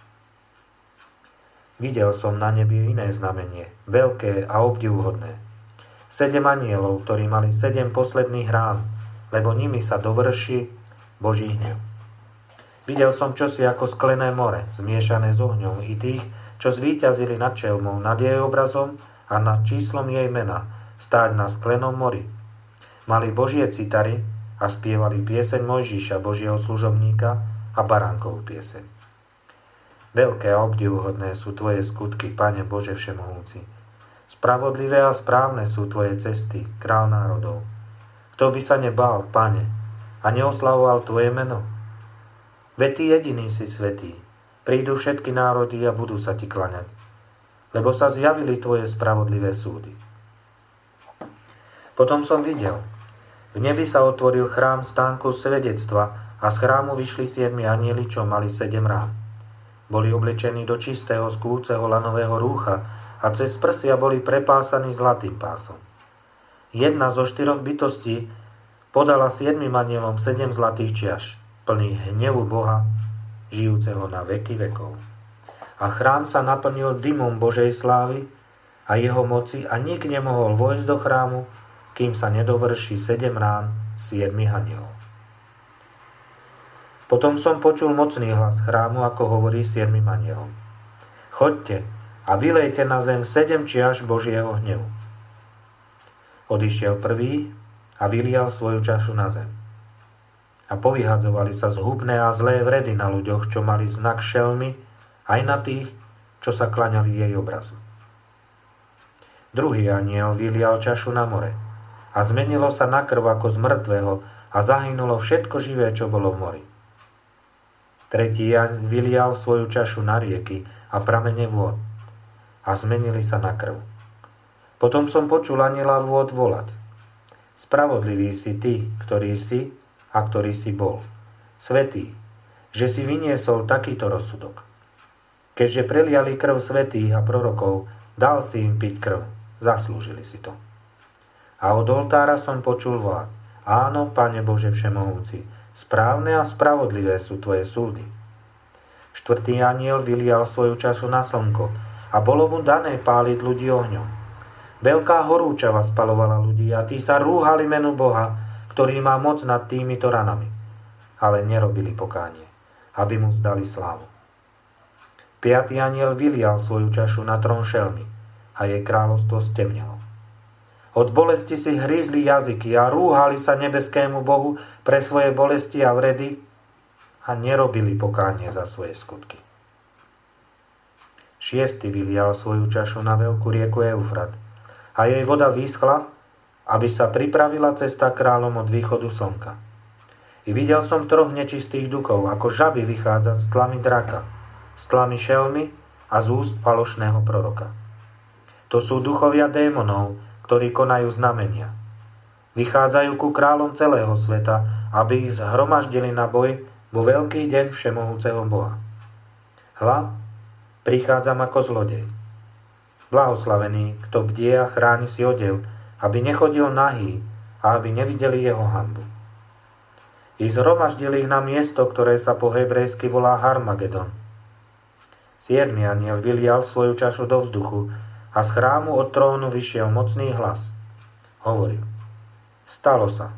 A: Videl som na nebi iné znamenie, veľké a obdivuhodné. Sedem anielov, ktorí mali sedem posledných rán, lebo nimi sa dovrší Boží hnev. Videl som čosi ako sklené more, zmiešané s ohňom, i tých, čo zvíťazili nad čelmou, nad jej obrazom a nad číslom jej mena, stáť na sklenom mori. Mali Božie citary a spievali pieseň Mojžiša, Božieho služobníka, a baránkovú pieseň. Veľké a obdivuhodné sú tvoje skutky, Pane Bože všemohúci. Spravodlivé a správne sú tvoje cesty, král národov. Kto by sa nebál, Pane, a neoslavoval tvoje meno? Veď ty jediný si svätý. Prídu všetky národy a budú sa ti klaňať, lebo sa zjavili tvoje spravodlivé súdy. Potom som videl, v nebi sa otvoril chrám stánku svedectva a z chrámu vyšli siedmi anjeli, čo mali sedem rán. Boli oblečení do čistého skúceho lanového rúcha a cez prsia boli prepásaní zlatým pásom. Jedna zo štyroch bytostí podala siedmim anjelom sedem zlatých čiaš, plných hnevu Boha, žijúceho na veky vekov. A chrám sa naplnil dymom Božej slávy a jeho moci a nik nemohol vojsť do chrámu, kým sa nedovrší sedem rán siedmich anjelov. Potom som počul mocný hlas chrámu, ako hovorí siedmim anjelom. Choďte a vylejte na zem sedem čiaš Božieho hnevu. Odišiel prvý a vylial svoju čašu na zem. A povyhadzovali sa zhubné a zlé vredy na ľuďoch, čo mali znak šelmy, aj na tých, čo sa klaňali jej obrazu. Druhý anjel vylial čašu na more a zmenilo sa na krv ako z mŕtvého a zahynulo všetko živé, čo bolo v mori. Tretí anjel vylial svoju čašu na rieky a pramene vôd a zmenili sa na krv. Potom som počul anjela vôd volať. Spravodlivý si ty, ktorý si a ktorý si bol. Svätý, že si vyniesol takýto rozsudok. Keďže preliali krv svätých a prorokov, dal si im piť krv. Zaslúžili si to. A od oltára som počul volať. Áno, Pane Bože všemohúci, správne a spravodlivé sú tvoje súdy. Štvrtý anjel vylial svoju čašu na slnko a bolo mu dané páliť ľudí ohňom. Veľká horúčava spalovala ľudí a tí sa rúhali menu Boha, ktorý má moc nad týmito ranami, ale nerobili pokánie, aby mu zdali slávu. Piatý anjel vylial svoju čašu na trón šelmy a jej kráľovstvo stemnelo. Od bolesti si hrízli jazyky a rúhali sa nebeskému Bohu pre svoje bolesti a vredy a nerobili pokánie za svoje skutky. Šiestý vylial svoju čašu na veľkú rieku Eufrat a jej voda vyschla, aby sa pripravila cesta kráľom od východu slnka. I videl som troch nečistých duchov, ako žaby vychádzať z tlamy draka, z tlamy šelmy a z úst falošného proroka. To sú duchovia démonov, ktorí konajú znamenia. Vychádzajú ku kráľom celého sveta, aby ich zhromaždili na boj vo veľký deň všemohúceho Boha. Hľa, prichádzam ako zlodej. Blahoslavený, kto bdie a chráni si odev, aby nechodil nahý a aby nevideli jeho hanbu. I zhromaždili ich na miesto, ktoré sa po hebrejsky volá Harmagedon. Siedmy anjel vylial svoju čašu do vzduchu a z chrámu od trónu vyšiel mocný hlas. Hovoril, stalo sa.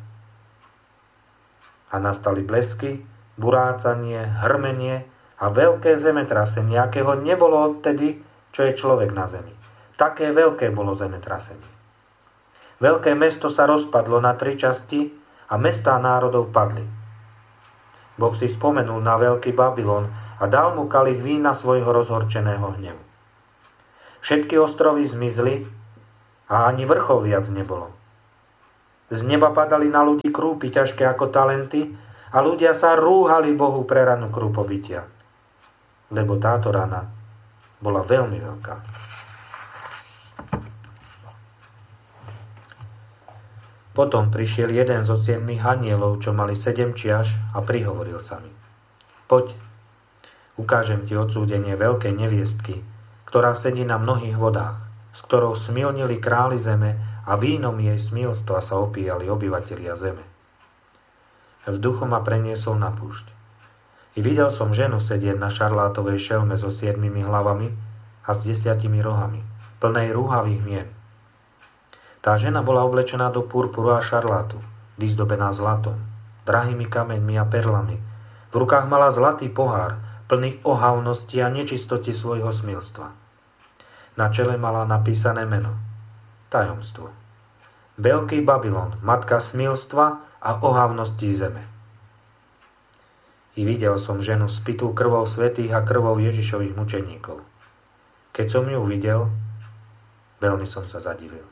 A: A nastali blesky, burácanie, hrmenie a veľké zemetrasenie, akého nebolo odtedy, čo je človek na zemi. Také veľké bolo zemetrasenie. Veľké mesto sa rozpadlo na tri časti a mestá národov padli. Boh si spomenul na veľký Babylon a dal mu kalich vína svojho rozhorčeného hnevu. Všetky ostrovy zmizli a ani vrchov viac nebolo. Z neba padali na ľudí krúpy ťažké ako talenty a ľudia sa rúhali Bohu pre ranu krúpobytia, lebo táto rana bola veľmi veľká. Potom prišiel jeden zo siedmých anielov, čo mali sedem čiaš, a prihovoril sa mi: Poď, ukážem ti odsúdenie veľkej neviestky, ktorá sedí na mnohých vodách, s ktorou smilnili králi zeme a vínom jej smilstva sa opíjali obyvatelia zeme. V duchu ma preniesol na púšť. I videl som ženu sedieť na šarlátovej šelme so siedmimi hlavami a s desiatimi rohami, plnej rúhavých mien. Tá žena bola oblečená do purpuru a šarlátu, vyzdobená zlatom, drahými kameňmi a perlami. V rukách mala zlatý pohár, plný ohavnosti a nečistoty svojho smilstva. Na čele mala napísané meno: Tajomstvo. Veľký Babylon, matka smilstva a ohavností zeme. I videl som ženu spitú krvou svätých a krvou Ježišových mučeníkov. Keď som ju videl, veľmi som sa zadivil.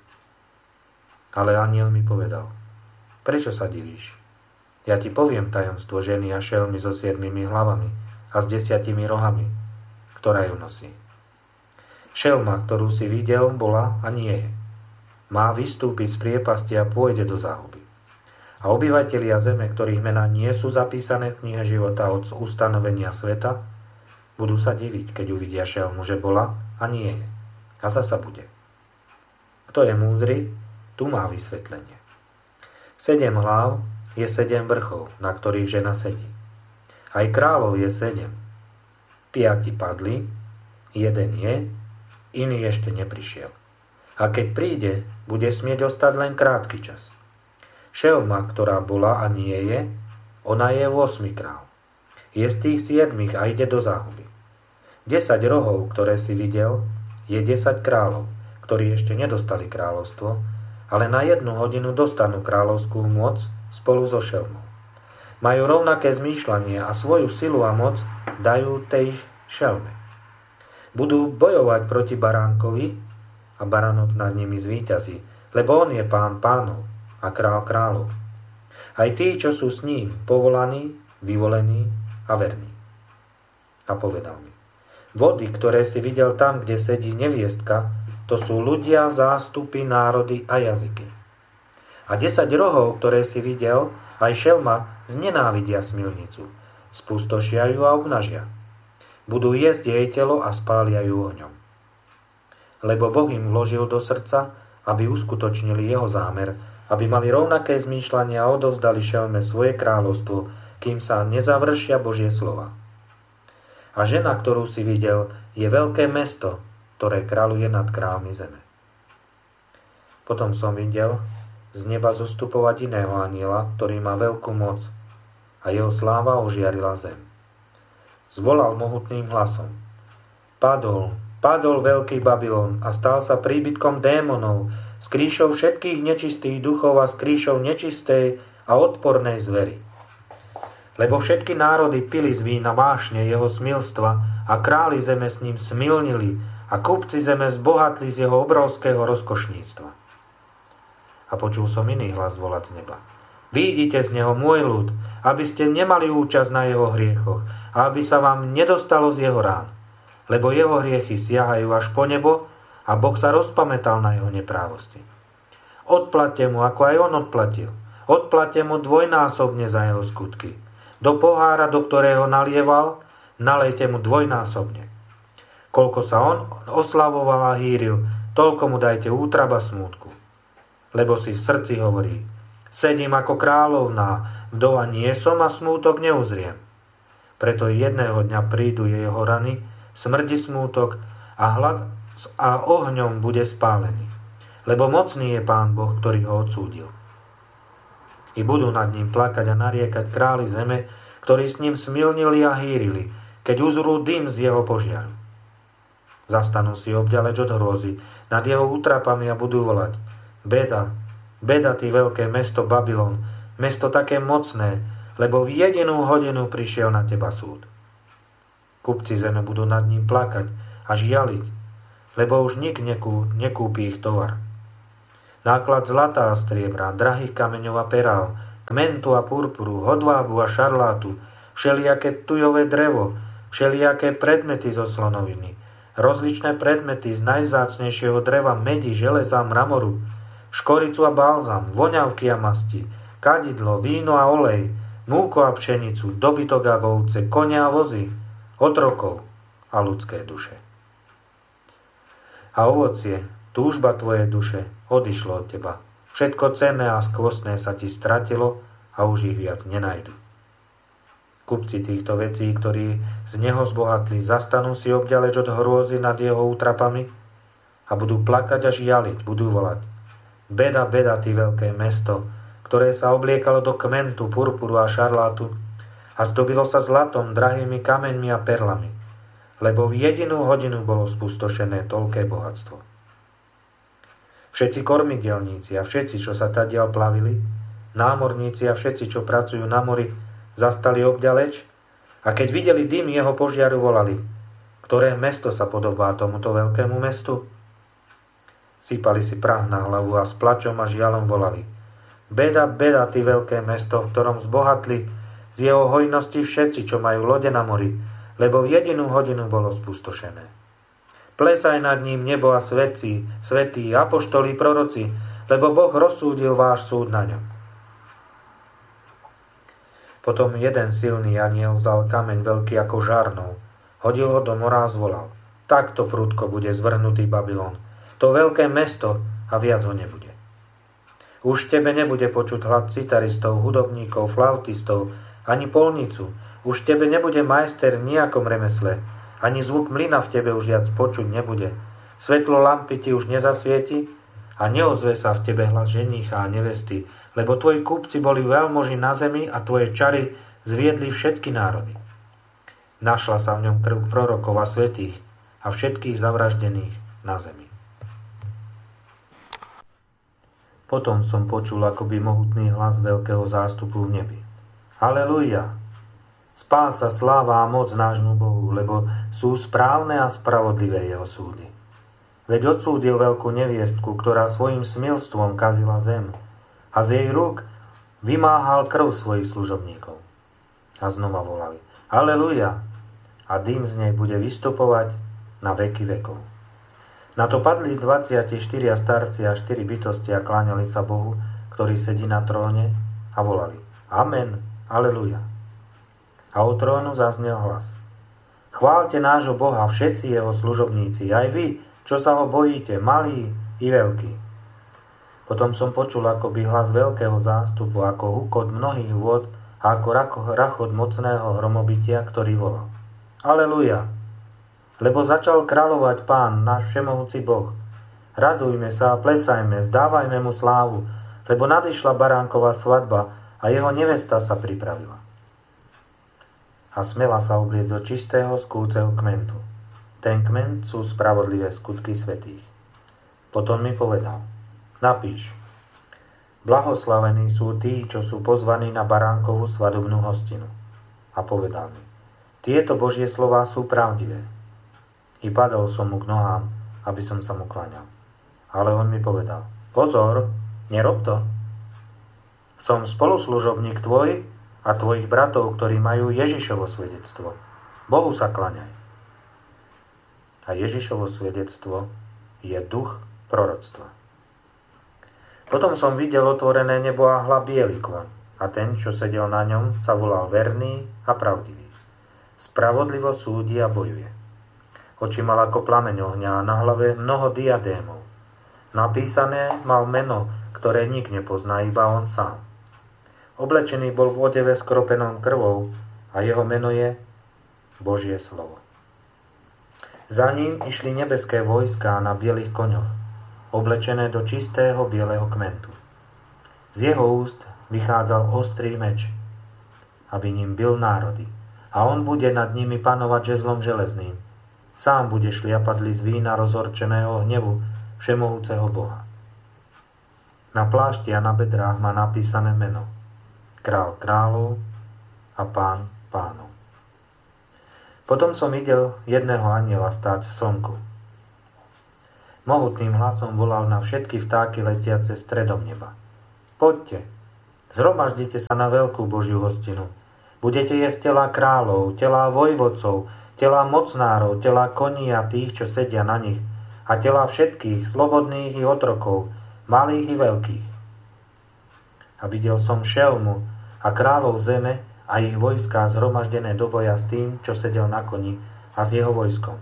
A: Ale anjel mi povedal: Prečo sa divíš? Ja ti poviem tajomstvo ženy a šelmy so siedmimi hlavami a s desiatimi rohami, ktorá ju nosí. Šelma, ktorú si videl, bola a nie je. Má vystúpiť z priepasti a pôjde do záhuby. A obyvatelia zeme, ktorých mená nie sú zapísané v knihe života od ustanovenia sveta, budú sa diviť, keď uvidia šelmu, že bola a nie je. A zasa bude. Kto je múdry, tu má vysvetlenie. Sedem hlav je sedem vrchov, na ktorých žena sedí. Aj kráľov je sedem. Piati padli, jeden je, iný ešte neprišiel. A keď príde, bude smieť ostať len krátky čas. Šelma, ktorá bola a nie je, ona je osmi král. Je z tých siedmých a ide do záhuby. Desať rohov, ktoré si videl, je desať kráľov, ktorí ešte nedostali kráľovstvo, ale na jednu hodinu dostanú kráľovskú moc spolu so šelmou. Majú rovnaké zmýšľanie a svoju silu a moc dajú tej šelme. Budú bojovať proti baránkovi a baránok nad nimi zvíťazí, lebo on je pán pánov a král kráľov. Aj tí, čo sú s ním, povolaní, vyvolení a verní. A povedal mi: Vody, ktoré si videl tam, kde sedí neviestka, to sú ľudia, zástupy, národy a jazyky. A desať rohov, ktoré si videl, aj šelma, znenávidia smilnicu. Spustošia ju a obnažia. Budú jesť jej telo a spália ju ohňom. Lebo Boh im vložil do srdca, aby uskutočnili jeho zámer, aby mali rovnaké zmýšľanie a odovzdali šelme svoje kráľovstvo, kým sa nezavršia Božie slova. A žena, ktorú si videl, je veľké mesto, ktoré kráľuje nad kráľmi zeme. Potom som videl z neba zostupovať iného anjela, ktorý má veľkú moc, a jeho sláva ožiarila zem. Zvolal mohutným hlasom: Padol, padol veľký Babylon a stal sa príbytkom démonov, s kríšou všetkých nečistých duchov a s kríšou nečistej a odpornej zvery. Lebo všetky národy pili z vína vášne jeho smilstva a králi zeme s ním smilnili, a kupci zeme zbohatli z jeho obrovského rozkošníctva. A počul som iný hlas volať z neba: Výjdite z neho, môj ľud, aby ste nemali účasť na jeho hriechoch a aby sa vám nedostalo z jeho rán, lebo jeho hriechy siahajú až po nebo a Boh sa rozpamätal na jeho neprávosti. Odplaťte mu, ako aj on odplatil. Odplaťte mu dvojnásobne za jeho skutky. Do pohára, do ktorého nalieval, nalejte mu dvojnásobne. Koľko sa on oslavoval a hýril, toľko mu dajte útraba smútku. Lebo si v srdci hovorí: Sedím ako kráľovná, vdova nie som a smútok neuzriem. Preto jedného dňa prídu jeho rany, smrdi smútok a hlad a ohňom bude spálený. Lebo mocný je Pán Boh, ktorý ho odsúdil. I budú nad ním plakať a nariekať králi zeme, ktorí s ním smilnili a hýrili, keď uzrú dym z jeho požiaru. Zastanú si obďaleč od hrôzy nad jeho útrapami a budú volať: Beda, beda, ty veľké mesto Babylon, mesto také mocné, lebo v jedinú hodinu prišiel na teba súd. Kupci zeme budú nad ním plakať a žialiť, lebo už nik nekú, nekúpi ich tovar. náklad zlata a striebra, drahých kameňov a perál, kmentu a purpuru, hodvábu a šarlátu, všelijaké tujové drevo, všelijaké predmety zo slonoviny, rozličné predmety z najvzácnejšieho dreva, medi, železa, mramoru, škoricu a balzam, voňavky a masti, kadidlo, víno a olej, múko a pšenicu, dobytok a ovce, konia a vozy, otrokov a ľudské duše. A ovocie, túžba tvojej duše, odišlo od teba. Všetko cenné a skvostné sa ti stratilo a už ich viac nenajdu. Kupci týchto vecí, ktorí z neho zbohatli, zastanú si obďaleč od hrôzy nad jeho útrapami a budú plakať a žialiť, budú volať: Beda, beda, ty veľké mesto, ktoré sa obliekalo do kmentu, purpuru a šarlátu a zdobilo sa zlatom, drahými kameňmi a perlami, lebo v jedinú hodinu bolo spustošené toľké bohatstvo. Všetci kormidelníci a všetci, čo sa tadiaľ plavili, námorníci a všetci, čo pracujú na mori, zastali obďaleč a keď videli dym jeho požiaru, volali: Ktoré mesto sa podobá tomuto veľkému mestu? Sypali si prach na hlavu a s plačom a žialom volali: Beda, beda, ty veľké mesto, v ktorom zbohatli z jeho hojnosti všetci, čo majú lode na mori, lebo v jedinú hodinu bolo spustošené. Plesaj nad ním nebo a svetci, svätí, apoštoli, proroci, lebo Boh rozsúdil váš súd na ňom. Potom jeden silný anjel vzal kameň veľký ako žarnou, hodil ho do mora a zvolal: Takto prudko bude zvrhnutý Babylon, to veľké mesto, a viac ho nebude. Už v tebe nebude počuť hlad citaristov, hudobníkov, flautistov, ani polnicu. Už v tebe nebude majster v nejakom remesle, ani zvuk mlyna v tebe už viac počuť nebude. Svetlo lampy ti už nezasvieti a neozve sa v tebe hlas ženícha a nevesty, lebo tvoji kúpci boli veľmoži na zemi a tvoje čary zviedli všetky národy. Našla sa v ňom krv prorokov a svätých a všetkých zavraždených na zemi. Potom som počul akoby mohutný hlas veľkého zástupu v nebi: Halelujá! Spása, sláva a moc nášmu Bohu, lebo sú správne a spravodlivé jeho súdy. Veď odsúdil veľkú neviestku, ktorá svojim smilstvom kazila zem a z jej rúk vymáhal krv svojich služobníkov. A znova volali: Aleluja! A dym z nej bude vystupovať na veky vekov. Na to padli dvadsaťštyri starci a štyri bytosti a kláňali sa Bohu, ktorý sedí na tróne, a volali: Amen, aleluja. A od trónu zaznel hlas: Chváľte nášho Boha, všetci jeho služobníci, aj vy, čo sa ho bojíte, malí i veľkí. Potom som počul akoby hlas veľkého zástupu, ako hukot mnohých vôd a ako rachot mocného hromobytia, ktorý volal: Aleluja! Lebo začal kráľovať Pán, náš všemohúci Boh. Radujme sa a plesajme, zdávajme mu slávu, lebo nadišla baránková svadba a jeho nevesta sa pripravila. A smela sa oblieť do čistého skúceho kmentu. Ten kment sú spravodlivé skutky svätých. Potom mi povedal: Napíš: Blahoslavení sú tí, čo sú pozvaní na baránkovú svadobnú hostinu. A povedal mi: Tieto Božie slová sú pravdivé. I padol som mu k nohám, aby som sa mu kláňal. Ale on mi povedal: Pozor, nerob to. Som spoluslužobník tvoj a tvojich bratov, ktorí majú Ježišovo svedectvo. Bohu sa kláňaj. A Ježišovo svedectvo je duch proroctva. Potom som videl otvorené nebo a hľa biely kôň, a ten, čo sedel na ňom, sa volal Verný a Pravdivý. Spravodlivo súdi a bojuje. Oči mal ako plameň ohňa a na hlave mnoho diadémov. Napísané mal meno, ktoré nik nepozná, iba on sám. Oblečený bol v odeve skropenom krvou a jeho meno je Božie slovo. Za ním išli nebeské vojská na bielých koňoch, oblečené do čistého bieleho kmentu. Z jeho úst vychádzal ostrý meč, aby ním bil národy, a on bude nad nimi panovať žezlom železným. Sám bude šliapať list vína rozhorčeného hnevu všemohúceho Boha. Na plášti a na bedrách má napísané meno: Král kráľov a Pán pánov. Potom som videl jedného anjela stáť v slnku. Mohutným hlasom volal na všetky vtáky letiace stredom neba. Poďte, zhromaždite sa na veľkú Božiu hostinu. Budete jesť telá kráľov, telá vojvodcov, telá mocnárov, telá koní a tých, čo sedia na nich, a telá všetkých, slobodných i otrokov, malých i veľkých. A videl som šelmu a kráľov zeme a ich vojská zhromaždené do boja s tým, čo sedel na koni a s jeho vojskom.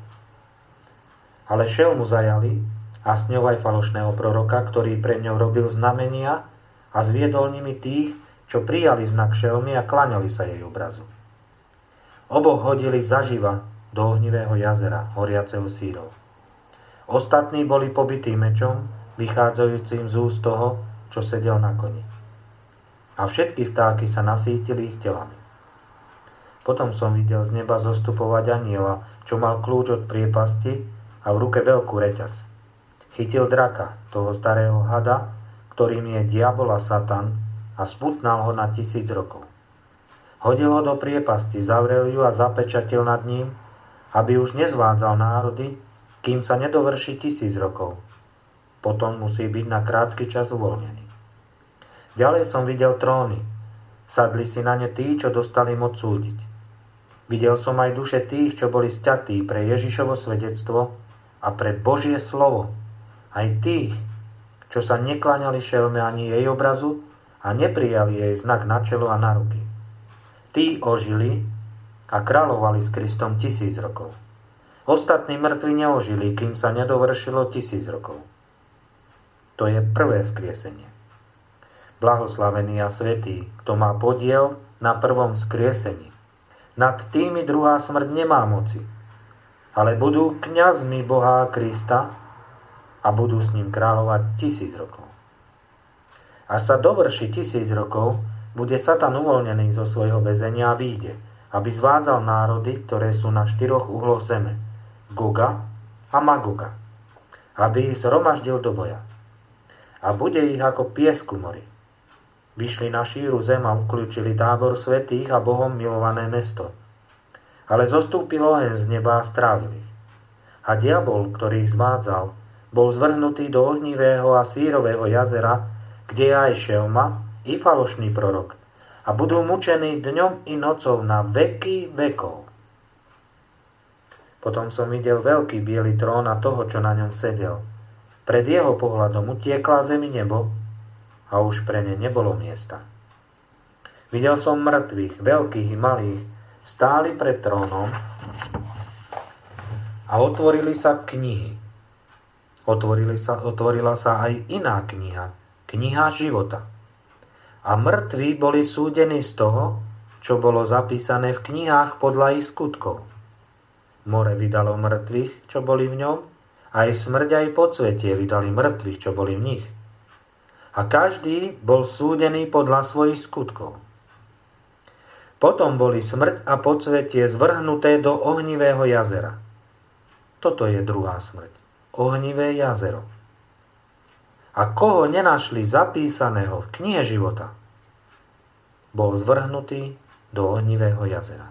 A: Ale šelmu zajali a s ňou aj falošného proroka, ktorý pre ňou robil znamenia a zviedol nimi tých, čo prijali znak šelmy a klaňali sa jej obrazu. Oboch hodili zaživa do ohnivého jazera, horiaceho sírov. Ostatní boli pobití mečom, vychádzajúcim z úst toho, čo sedel na koni. A všetky vtáky sa nasýtili ich telami. Potom som videl z neba zostupovať anjela, čo mal kľúč od priepasti a v ruke veľkú reťaz. Chytil draka, toho starého hada, ktorým je diabol a Satan, a sputnal ho na tisíc rokov. Hodil ho do priepasti, zavrel ju a zapečatil nad ním, aby už nezvádzal národy, kým sa nedovrší tisíc rokov. Potom musí byť na krátky čas uvoľnený. Ďalej som videl tróny. Sadli si na ne tí, čo dostali moc súdiť. Videl som aj duše tých, čo boli sťatí pre Ježišovo svedectvo a pre Božie slovo. Aj tých, čo sa nekláňali šelme ani jej obrazu a neprijali jej znak na čelo a na ruky. Tí ožili a kráľovali s Kristom tisíc rokov. Ostatní mŕtvi neožili, kým sa nedovršilo tisíc rokov. To je prvé skriesenie. Blahoslavený a svätý, kto má podiel na prvom skriesení. Nad tými druhá smrť nemá moci, ale budú kňazmi Boha a Krista a budú s ním kráľovať tisíc rokov. Až sa dovrší tisíc rokov, bude Satan uvoľnený zo svojho väzenia a vyjde, aby zvádzal národy, ktoré sú na štyroch uhloch zeme, Goga a Magoga, aby ich zhromaždil do boja. A bude ich ako piesku mori. Vyšli na šíru zem a ukľúčili tábor svätých a Bohom milované mesto. Ale zostúpil oheň z neba a strávil ich. A diabol, ktorý ich zvádzal, bol zvrhnutý do ohnivého a sírového jazera, kde je aj šelma i falošný prorok, a budú mučení dňom i nocou na veky vekov. Potom som videl veľký biely trón a toho, čo na ňom sedel. Pred jeho pohľadom utiekla zemi nebo a už pre ne nebolo miesta. Videl som mŕtvych, veľkých i malých, stáli pred trónom a otvorili sa knihy. Otvorili sa, otvorila sa aj iná kniha, kniha života. A mŕtvi boli súdení z toho, čo bolo zapísané v knihách podľa ich skutkov. More vydalo mŕtvych, čo boli v ňom, aj smrť aj podsvetie vydali mŕtvych, čo boli v nich. A každý bol súdený podľa svojich skutkov. Potom boli smrť a podsvetie zvrhnuté do ohnivého jazera. Toto je druhá smrť. Ohnivé jazero. A koho nenašli zapísaného v knihe života, bol zvrhnutý do ohnivého jazera.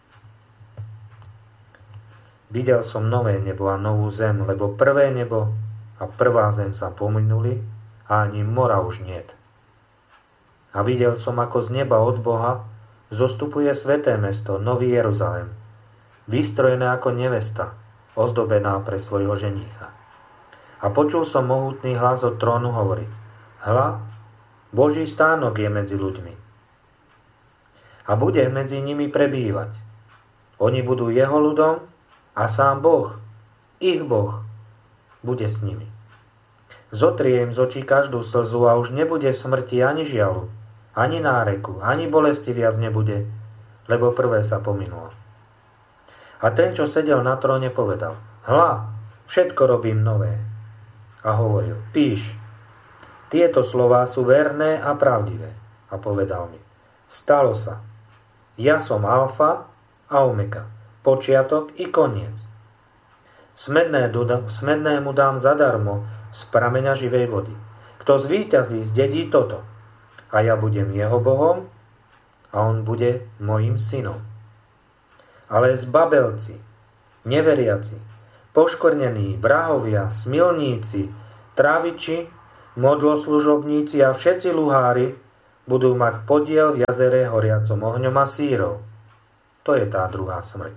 A: Videl som nové nebo a novú zem, lebo prvé nebo a prvá zem sa pominuli a ani mora už niet. A videl som, ako z neba od Boha zostupuje sväté mesto, Nový Jeruzalém, vystrojené ako nevesta, ozdobená pre svojho ženícha. A počul som mohutný hlas od trónu hovoriť: Hľa, Boží stánok je medzi ľuďmi. A bude medzi nimi prebývať. Oni budú jeho ľudom a sám Boh, ich Boh, bude s nimi. Zotrie im z očí každú slzu a už nebude smrti ani žialu, ani náreku, ani bolesti viac nebude, lebo prvé sa pominulo. A ten, čo sedel na tróne, povedal: Hľa, všetko robím nové. A hovoril: Píš, tieto slová sú verné a pravdivé. A povedal mi: Stalo sa. Ja som Alfa a Omega, počiatok i koniec. Smedné, smednému dám zadarmo z prameňa živej vody. Kto zvíťazí, zdedí toto. A ja budem jeho Bohom a on bude mojím synom. Ale zbabelci, neveriaci, poškvrnení, vrahovia, smilníci, tráviči, modloslužobníci a všetci luhári budú mať podiel v jazere horiacom ohňom a sírov. To je tá druhá smrť.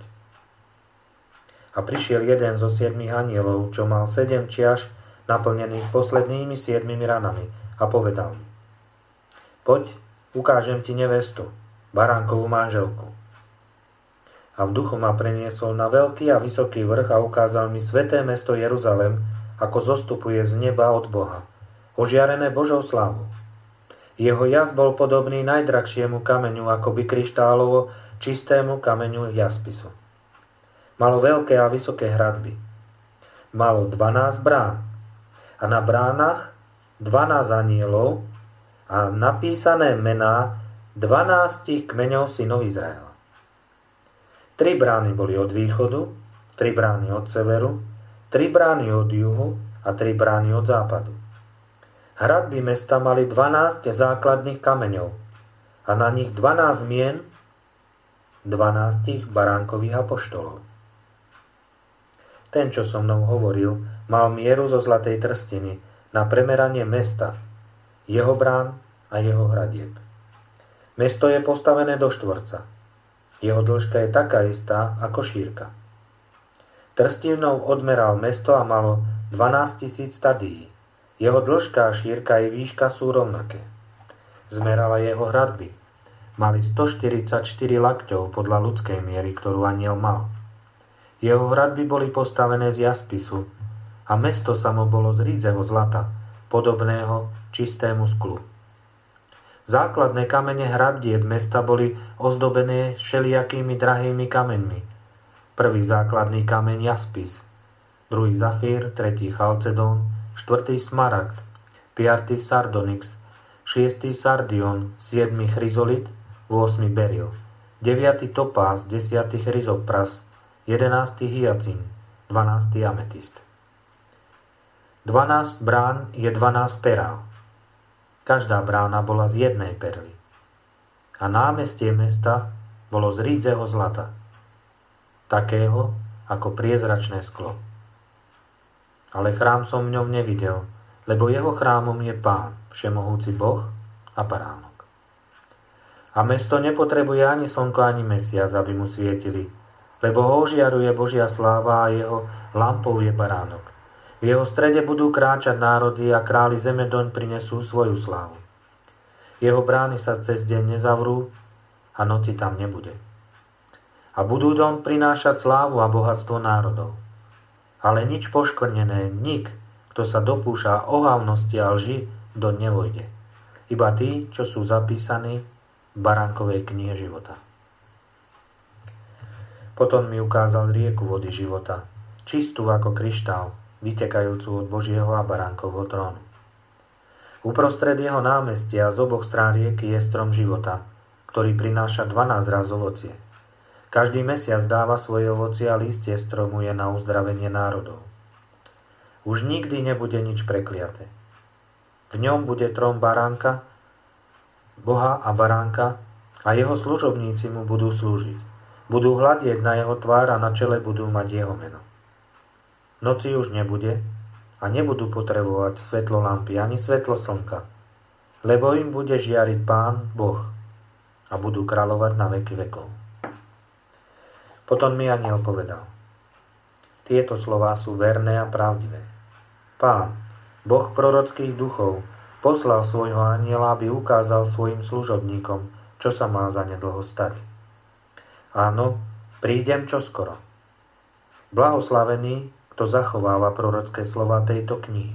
A: A prišiel jeden zo siedmých anielov, čo mal sedem čiaš naplnených poslednými siedmimi ranami a povedal mi: Poď, ukážem ti nevestu, baránkovú manželku. A v duchu ma preniesol na veľký a vysoký vrch a ukázal mi sväté mesto Jeruzalem, ako zostupuje z neba od Boha, ožiarené Božou slávou. Jeho jas bol podobný najdrahšiemu kameňu, akoby kryštálovo čistému kameňu jaspisu. Malo veľké a vysoké hradby. Malo dvanásť brán a na bránach dvanásť anielov a napísané mená dvanástich kmeňov synov Izraela. Tri brány boli od východu, tri brány od severu, tri brány od juhu a tri brány od západu. Hradby mesta mali dvanásť základných kameňov a na nich dvanásť mien dvanástich baránkových apoštolov. Ten, čo so mnou hovoril, mal mieru zo zlatej trstiny na premeranie mesta, jeho brán a jeho hradieb. Mesto je postavené do štvorca. Jeho dĺžka je taká istá ako šírka. Trstinou odmeral mesto a malo dvanásť tisíc stadií. Jeho dĺžka a šírka i výška sú rovnaké. Zmerala jeho hradby. Mali stoštyridsaťštyri lakťov podľa ľudskej miery, ktorú aniel mal. Jeho hradby boli postavené z jaspisu a mesto samo bolo z rídzeho zlata, podobného čistému sklu. Základné kamene hradbieb mesta boli ozdobené všelijakými drahými kameňmi. Prvý základný kameň jaspis, druhý zafír, tretí chalcedón, štvrtý smaragd, piatý sardonyx, šiestý sardion, siedmy chryzolit, ôsmy beril, deviaty topás, desiatý chryzopras, jedenásty hyacín, dvanásty ametist. Dvanásť brán je dvanásť perál. Každá brána bola z jednej perly. A námestie mesta bolo z rídzeho zlata, takého ako priezračné sklo. Ale chrám som v ňom nevidel, lebo jeho chrámom je Pán, všemohúci Boh a baránok. A mesto nepotrebuje ani slnko, ani mesiac, aby mu svietili, lebo ho ožiaruje Božia sláva a jeho lampou je baránok. V jeho strede budú kráčať národy a králi zeme doň prinesú svoju slávu. Jeho brány sa cez deň nezavrú a noci tam nebude. A budú doň prinášať slávu a bohatstvo národov. Ale nič poškvrnené, nik, kto sa dopúša ohavnosti a lži, doň nevojde. Iba tí, čo sú zapísaní v baránkovej knihe života. Potom mi ukázal rieku vody života, čistú ako kryštál, vytekajúcu od Božieho a baránkovho trónu. Uprostred jeho námestia z oboch strán rieky je strom života, ktorý prináša dvanásť raz ovocie. Každý mesiac dáva svoje ovocie a listie stromu je na uzdravenie národov. Už nikdy nebude nič prekliaté. V ňom bude trón baránka, Boha a baránka a jeho služobníci mu budú slúžiť. Budú hľadieť na jeho tvár a na čele budú mať jeho meno. Noci už nebude a nebudú potrebovať svetlo lampy ani svetlo slnka, lebo im bude žiariť Pán, Boh a budú kráľovať na veky vekov. Potom mi anjel povedal: Tieto slová sú verné a pravdivé. Pán, Boh prorockých duchov, poslal svojho anjela, aby ukázal svojim služobníkom, čo sa má zanedlho stať. Áno, prídem čoskoro. Blahoslavený, kto zachováva prorocké slova tejto knihy.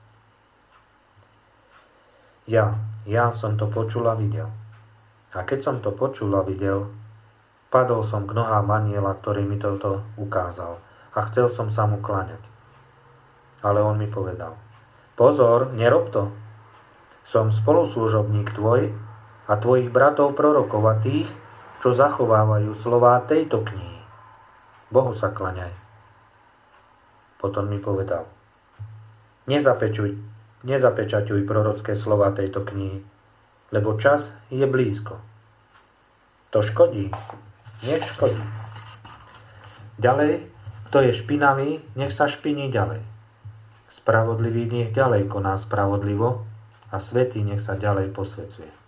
A: Ja, Ján som to počul a videl. A keď som to počul a videl, padol som k nohám anjela, ktorý mi toto ukázal, a chcel som sa mu kláňať. Ale on mi povedal: Pozor, nerob to. Som spoluslužobník tvoj a tvojich bratov prorokov a tých, čo zachovávajú slová tejto knihy. Bohu sa kláňaj. Potom mi povedal: Nezapečuj, nezapečaťuj prorocké slova tejto knihy, lebo čas je blízko. To škodí, nech škodí. Ďalej Kto je špinavý, nech sa špiní ďalej. Spravodlivý nech ďalej koná spravodlivo a svätý nech sa ďalej posvecuje.